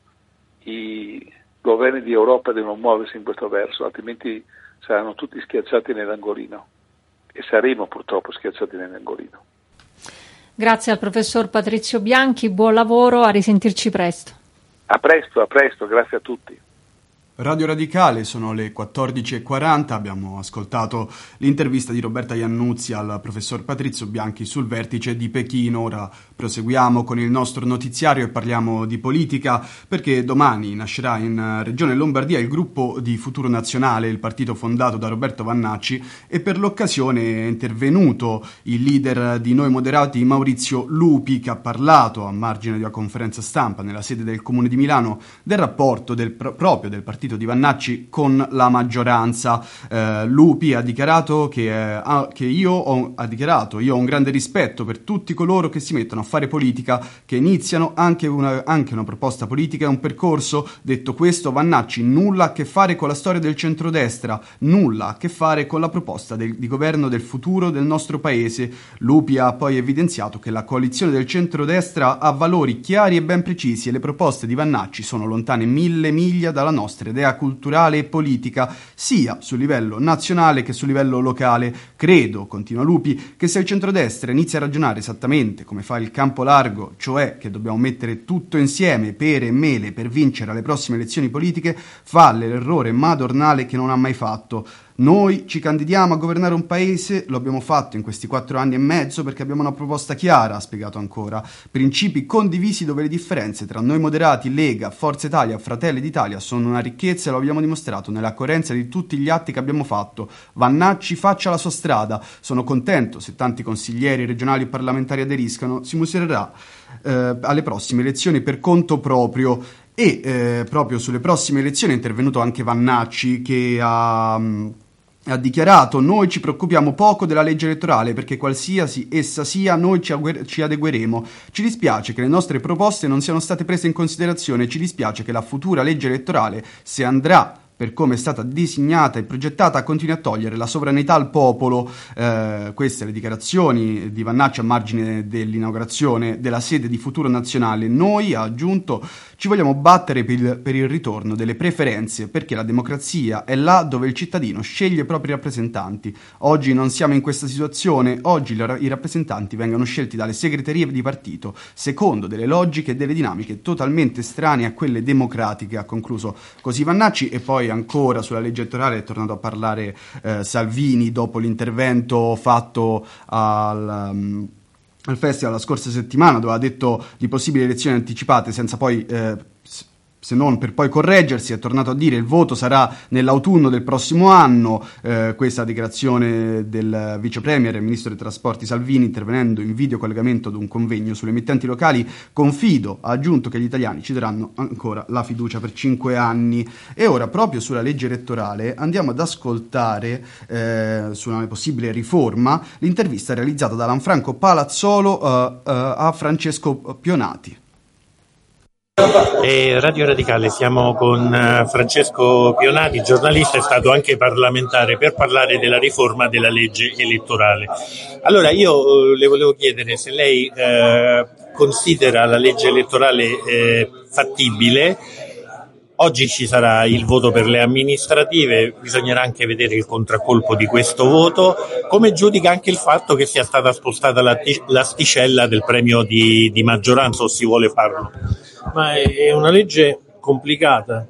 G: i governi di Europa devono muoversi in questo verso, altrimenti saranno tutti schiacciati nell'angolino, e saremo purtroppo schiacciati nell'angolino.
E: Grazie al professor Patrizio Bianchi, buon lavoro, a risentirci presto.
G: A presto, a presto, grazie a tutti.
C: Radio Radicale, sono le quattordici e quaranta, abbiamo ascoltato l'intervista di Roberta Iannuzzi al professor Patrizio Bianchi sul vertice di Pechino. Ora proseguiamo con il nostro notiziario e parliamo di politica, perché domani nascerà in Regione Lombardia il gruppo di Futuro Nazionale, il partito fondato da Roberto Vannacci, e per l'occasione è intervenuto il leader di Noi Moderati Maurizio Lupi, che ha parlato a margine di una conferenza stampa nella sede del Comune di Milano del rapporto del, proprio del partito di Vannacci con la maggioranza. Eh, Lupi ha dichiarato che, eh, che io ho, ha dichiarato io ho un grande rispetto per tutti coloro che si mettono a fare politica, che iniziano anche una, anche una proposta politica e un percorso. Detto questo, Vannacci nulla a che fare con la storia del centrodestra, nulla a che fare con la proposta del, di governo del futuro del nostro paese. Lupi ha poi evidenziato che la coalizione del centrodestra ha valori chiari e ben precisi, e le proposte di Vannacci sono lontane mille miglia dalla nostra idea culturale e politica, sia sul livello nazionale che sul livello locale. Credo, continua Lupi, che se il centrodestra inizia a ragionare esattamente come fa il campo largo, cioè che dobbiamo mettere tutto insieme, pere e mele, per vincere alle prossime elezioni politiche, fa l'errore madornale che non ha mai fatto. Noi ci candidiamo a governare un paese, lo abbiamo fatto in questi quattro anni e mezzo perché abbiamo una proposta chiara, ha spiegato ancora, principi condivisi dove le differenze tra Noi Moderati, Lega, Forza Italia e Fratelli d'Italia sono una ricchezza, e lo abbiamo dimostrato nella coerenza di tutti gli atti che abbiamo fatto. Vannacci faccia la sua strada, sono contento se tanti consiglieri regionali e parlamentari aderiscano, si misurerà eh, alle prossime elezioni per conto proprio. E eh, proprio sulle prossime elezioni è intervenuto anche Vannacci, che ha... Mh, ha dichiarato: noi ci preoccupiamo poco della legge elettorale, perché qualsiasi essa sia noi ci, agu- ci adegueremo. Ci dispiace che le nostre proposte non siano state prese in considerazione, ci dispiace che la futura legge elettorale, se andrà per come è stata disegnata e progettata, continui a togliere la sovranità al popolo. Eh, queste le dichiarazioni di Vannacci a margine dell'inaugurazione della sede di Futuro Nazionale. Noi, ha aggiunto, ci vogliamo battere per il, per il ritorno delle preferenze, perché la democrazia è là dove il cittadino sceglie i propri rappresentanti. Oggi non siamo in questa situazione, oggi le, i rappresentanti vengono scelti dalle segreterie di partito, secondo delle logiche e delle dinamiche totalmente estranee a quelle democratiche, ha concluso così Vannacci. E poi ancora sulla legge elettorale è tornato a parlare eh, Salvini dopo l'intervento fatto al, um, al festival la scorsa settimana, dove ha detto di possibili elezioni anticipate senza poi eh, se non per poi correggersi. È tornato a dire il voto sarà nell'autunno del prossimo anno. Eh, questa dichiarazione del vice premier e ministro dei trasporti Salvini, intervenendo in video collegamento ad un convegno sulle emittenti locali. Confido, ha aggiunto, che gli italiani ci daranno ancora la fiducia per cinque anni. E ora, proprio sulla legge elettorale, andiamo ad ascoltare eh, su una possibile riforma l'intervista realizzata da Lanfranco Palazzolo eh, eh, a Francesco Pionati.
H: E Radio Radicale, siamo con Francesco Pionati, giornalista e stato anche parlamentare, per parlare della riforma della legge elettorale. Allora io le volevo chiedere se lei eh, considera la legge elettorale eh, fattibile. Oggi ci sarà il voto per le amministrative, bisognerà anche vedere il contraccolpo di questo voto. Come giudica anche il fatto che sia stata spostata la t- l'asticella del premio di, di maggioranza, o si vuole farlo?
I: Ma è una legge complicata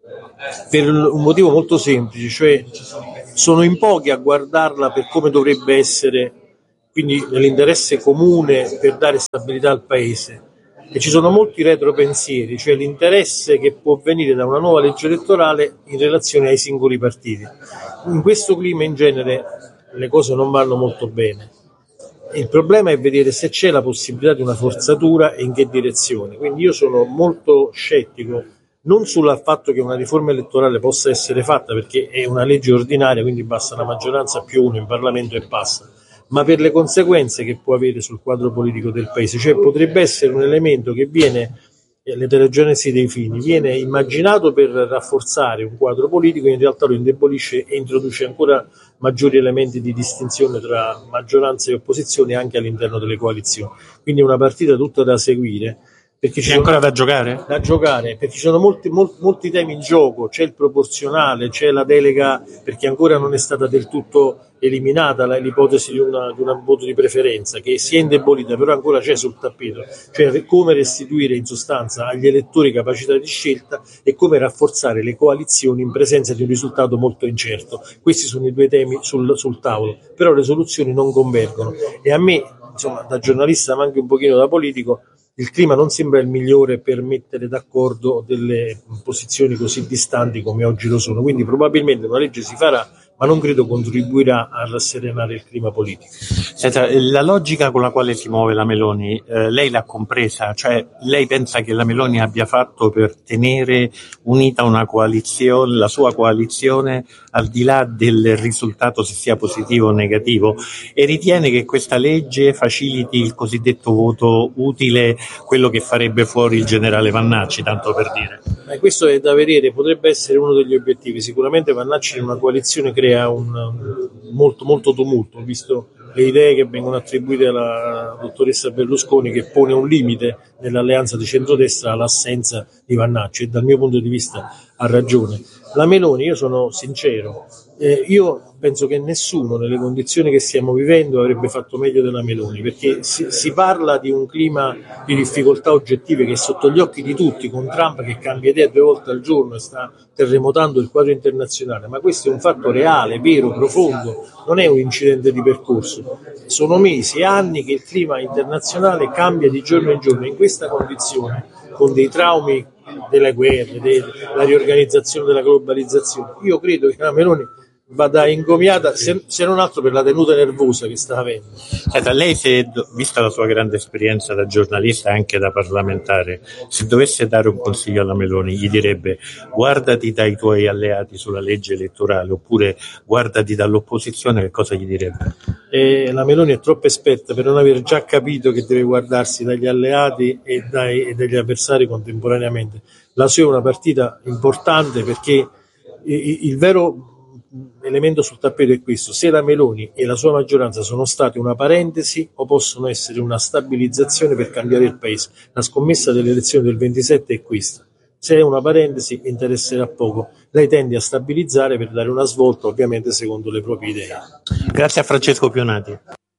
I: per un motivo molto semplice, cioè sono in pochi a guardarla per come dovrebbe essere, quindi nell'interesse comune per dare stabilità al Paese. E ci sono molti retropensieri, cioè l'interesse che può venire da una nuova legge elettorale in relazione ai singoli partiti. In questo clima in genere le cose non vanno molto bene. Il problema è vedere se c'è la possibilità di una forzatura e in che direzione. Quindi io sono molto scettico, non sul fatto che una riforma elettorale possa essere fatta, perché è una legge ordinaria, quindi basta la maggioranza più uno in Parlamento e passa, ma per le conseguenze che può avere sul quadro politico del Paese. Cioè potrebbe essere un elemento che viene, l'eterogenesi dei fini, viene immaginato per rafforzare un quadro politico, in realtà lo indebolisce e introduce ancora maggiori elementi di distinzione tra maggioranza e opposizione anche all'interno delle coalizioni. Quindi è una partita tutta da seguire. Perché c'è
H: ancora da giocare?
I: Da giocare, perché ci sono molti, molti, molti temi in gioco, c'è il proporzionale, c'è la delega, perché ancora non è stata del tutto eliminata l'ipotesi di, una, di un voto di preferenza, che si è indebolita, però ancora c'è sul tappeto, cioè come restituire in sostanza agli elettori capacità di scelta e come rafforzare le coalizioni in presenza di un risultato molto incerto. Questi sono i due temi sul, sul tavolo, però le soluzioni non convergono e a me, insomma, da giornalista ma anche un pochino da politico, il clima non sembra il migliore per mettere d'accordo delle posizioni così distanti come oggi lo sono, quindi probabilmente una legge si farà, ma non credo contribuirà a rasserenare il clima politico.
H: Senta, la logica con la quale si muove la Meloni, eh, lei l'ha compresa? Cioè lei pensa che la Meloni abbia fatto per tenere unita una coalizione, la sua coalizione, al di là del risultato, se sia positivo o negativo, e ritiene che questa legge faciliti il cosiddetto voto utile, quello che farebbe fuori il generale Vannacci, tanto per dire?
I: Eh, questo è da vedere, potrebbe essere uno degli obiettivi. Sicuramente Vannacci in una coalizione crea un, molto, molto tumulto. Ho visto le idee che vengono attribuite alla dottoressa Berlusconi, che pone un limite nell'alleanza di centrodestra all'assenza di Vannacci, e dal mio punto di vista ha ragione. La Meloni, io sono sincero, eh, io penso che nessuno nelle condizioni che stiamo vivendo avrebbe fatto meglio della Meloni, perché si, si parla di un clima di difficoltà oggettive che è sotto gli occhi di tutti, con Trump che cambia idea due volte al giorno e sta terremotando il quadro internazionale, ma questo è un fatto reale, vero, profondo, non è un incidente di percorso. Sono mesi e anni che il clima internazionale cambia di giorno in giorno. In questa condizione, con dei traumi delle guerre, della riorganizzazione della globalizzazione, io credo che la Meloni vada ingomiata, se, se non altro per la tenuta nervosa che sta avendo.
H: Senta, lei, se, vista la sua grande esperienza da giornalista e anche da parlamentare, se dovesse dare un consiglio alla Meloni, gli direbbe: guardati dai tuoi alleati sulla legge elettorale, oppure guardati dall'opposizione, che cosa gli direbbe?
I: E la Meloni è troppo esperta per non aver già capito che deve guardarsi dagli alleati e, dai, e dagli avversari contemporaneamente. La sua è una partita importante, perché il, il vero elemento sul tappeto è questo: se la Meloni e la sua maggioranza sono state una parentesi o possono essere una stabilizzazione per cambiare il Paese. La scommessa delle elezioni del ventisette è questa: se è una parentesi interesserà poco, lei tende a stabilizzare per dare una svolta, ovviamente secondo le proprie idee.
H: Grazie a Francesco Pionati.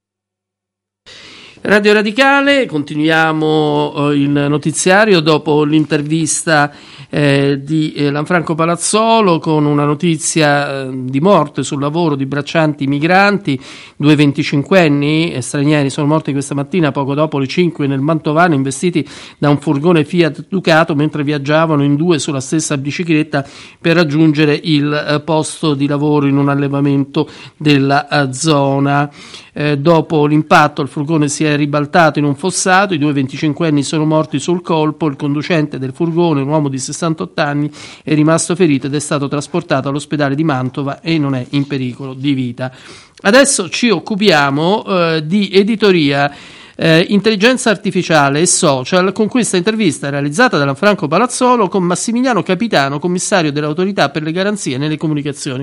B: Radio Radicale, continuiamo il notiziario dopo l'intervista eh, di eh, Lanfranco Palazzolo con una notizia eh, di morte sul lavoro di braccianti migranti. Due venticinquenni eh, stranieri sono morti questa mattina poco dopo le cinque nel Mantovano, investiti da un furgone Fiat Ducato mentre viaggiavano in due sulla stessa bicicletta per raggiungere il eh, posto di lavoro in un allevamento della eh, zona. Eh, dopo l'impatto il furgone si è ribaltato in un fossato, i due venticinquenni sono morti sul colpo, il conducente del furgone, un uomo di sessantotto anni, è rimasto ferito ed è stato trasportato all'ospedale di Mantova e non è in pericolo di vita. Adesso ci occupiamo eh, di editoria. eh, intelligenza artificiale e social, con questa intervista realizzata da Franco Palazzolo con Massimiliano Capitano, commissario dell'Autorità per le garanzie nelle comunicazioni.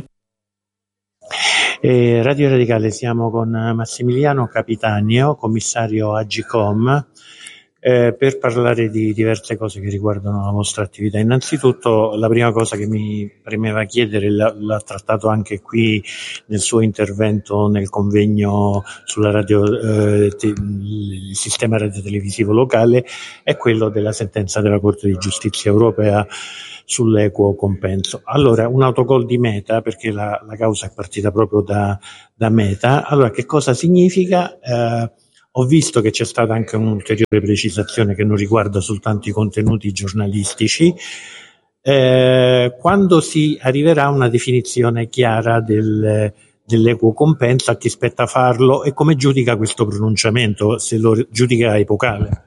H: Eh, Radio Radicale, siamo con Massimiliano Capitanio, commissario Agcom, eh, per parlare di diverse cose che riguardano la vostra attività. Innanzitutto, la prima cosa che mi premeva chiedere, l'ha, l'ha trattato anche qui nel suo intervento nel convegno sulla radio, eh, te, il sistema radiotelevisivo locale, è quello della sentenza della Corte di Giustizia Europea sull'equo compenso. Allora, un autogol di Meta, perché la, la causa è partita proprio da, da Meta. Allora, che cosa significa? Eh, ho visto che c'è stata anche un'ulteriore precisazione che non riguarda soltanto i contenuti giornalistici. Eh, quando si arriverà a una definizione chiara del, dell'equo compenso, a chi spetta farlo e come giudica questo pronunciamento, se lo giudica epocale?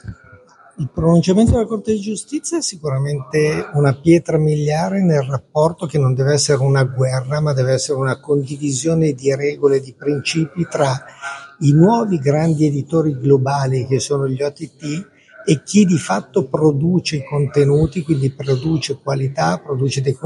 J: Il pronunciamento della Corte di Giustizia è sicuramente una pietra miliare nel rapporto che non deve essere una guerra, ma deve essere una condivisione di regole, di principi tra i nuovi grandi editori globali che sono gli O T T e chi di fatto produce i contenuti, quindi produce qualità, produce de-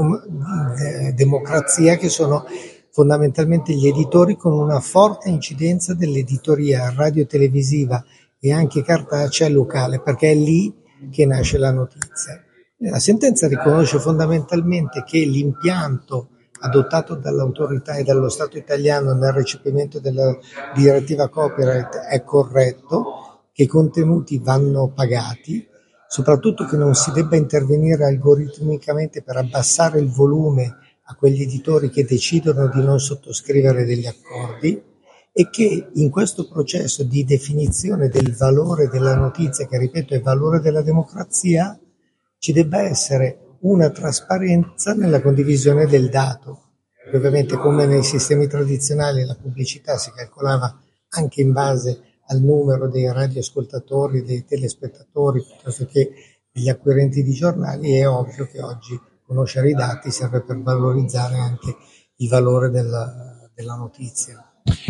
J: de- democrazia, che sono fondamentalmente gli editori con una forte incidenza dell'editoria radio-televisiva e anche cartacea locale, perché è lì che nasce la notizia. La sentenza riconosce fondamentalmente che l'impianto adottato dall'autorità e dallo Stato italiano nel recepimento della direttiva copyright è corretto, che i contenuti vanno pagati, soprattutto che non si debba intervenire algoritmicamente per abbassare il volume a quegli editori che decidono di non sottoscrivere degli accordi, e che in questo processo di definizione del valore della notizia, che ripeto è il valore della democrazia, ci debba essere una trasparenza nella condivisione del dato. Ovviamente, come nei sistemi tradizionali, la pubblicità si calcolava anche in base al numero dei radioascoltatori, dei telespettatori, piuttosto che degli acquirenti di giornali. È ovvio che oggi conoscere i dati serve per valorizzare anche il valore della, della notizia.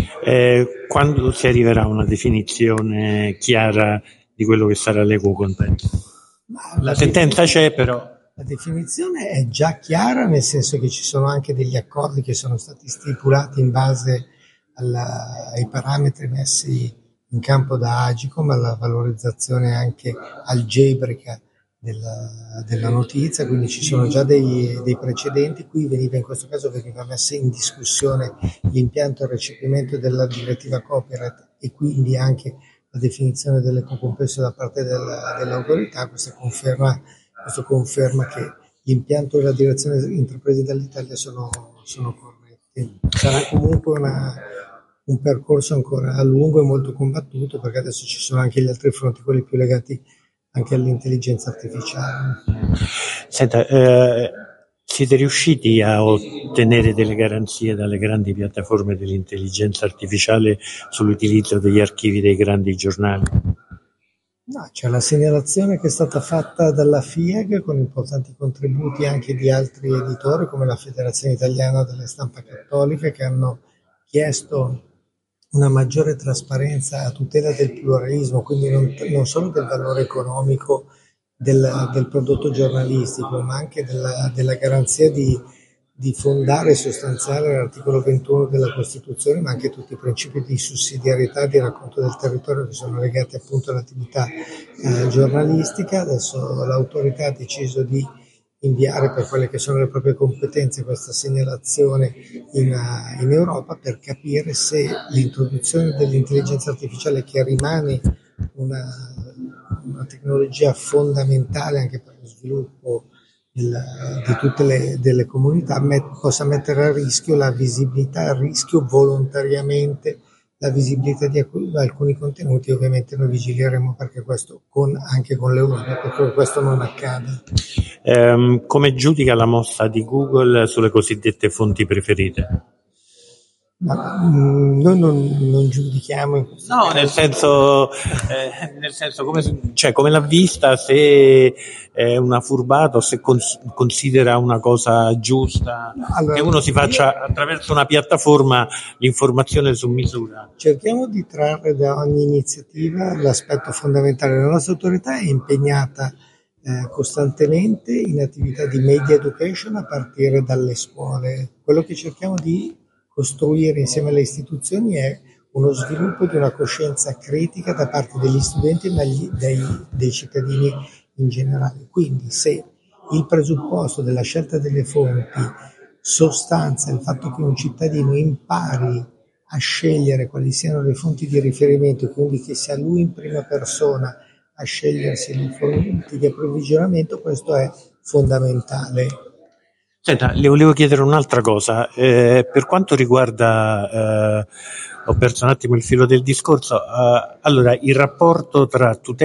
H: Eh, quando si arriverà a una definizione chiara di quello che sarà l'equo compenso? La, la sentenza c'è, però
J: la definizione è già chiara, nel senso che ci sono anche degli accordi che sono stati stipulati in base alla, ai parametri messi in campo da Agcom, alla valorizzazione anche algebrica della, della notizia, quindi ci sono già dei, dei precedenti. Qui veniva, in questo caso veniva messa in discussione l'impianto e il recepimento della direttiva copyright e quindi anche la definizione dell'equo compenso da parte della, dell'autorità. Questo conferma, questo conferma che l'impianto e la direzione intrapresi dall'Italia sono, sono corretti. Sarà comunque una, un percorso ancora lungo e molto combattuto, perché adesso ci sono anche gli altri fronti, quelli più legati anche all'intelligenza artificiale.
H: Senta, eh, siete riusciti a ottenere delle garanzie dalle grandi piattaforme dell'intelligenza artificiale sull'utilizzo degli archivi dei grandi giornali?
J: No, c'è la segnalazione che è stata fatta dalla F I A G con importanti contributi anche di altri editori come la Federazione Italiana delle Stampa Cattoliche, che hanno chiesto una maggiore trasparenza a tutela del pluralismo, quindi non, non solo del valore economico del, del prodotto giornalistico, ma anche della, della garanzia di, di fondare e sostanziare l'articolo ventuno della Costituzione, ma anche tutti i principi di sussidiarietà e di racconto del territorio che sono legati appunto all'attività eh, giornalistica. Adesso l'autorità ha deciso di inviare, per quelle che sono le proprie competenze, questa segnalazione in, in Europa per capire se l'introduzione dell'intelligenza artificiale, che rimane una, una tecnologia fondamentale anche per lo sviluppo del, di tutte le delle comunità, met, possa mettere a rischio la visibilità, a rischio volontariamente la visibilità di alcuni contenuti. Ovviamente noi vigileremo perché questo con, anche con l'Europa, perché questo non accada.
H: Um, come giudica la mossa di Google sulle cosiddette fonti preferite?
J: Ma mh, noi non, non giudichiamo in questo
H: No,
J: caso.
H: nel senso, eh, nel senso come, cioè, come l'ha vista, se è una furbata o se cons- considera una cosa giusta,
J: Allora,
H: che uno si faccia attraverso una piattaforma l'informazione su misura.
J: Cerchiamo di trarre da ogni iniziativa l'aspetto fondamentale. La nostra autorità è impegnata eh, costantemente in attività di media education a partire dalle scuole. Quello che cerchiamo di costruire insieme alle istituzioni è uno sviluppo di una coscienza critica da parte degli studenti e dagli, dei, dei cittadini in generale. Quindi se il presupposto della scelta delle fonti sostanza il fatto che un cittadino impari a scegliere quali siano le fonti di riferimento e quindi che sia lui in prima persona a scegliersi le fonti di approvvigionamento, questo è fondamentale.
H: Senta, le volevo chiedere un'altra cosa, eh, per quanto riguarda, eh, ho perso un attimo il filo del discorso, eh, allora il rapporto tra tutela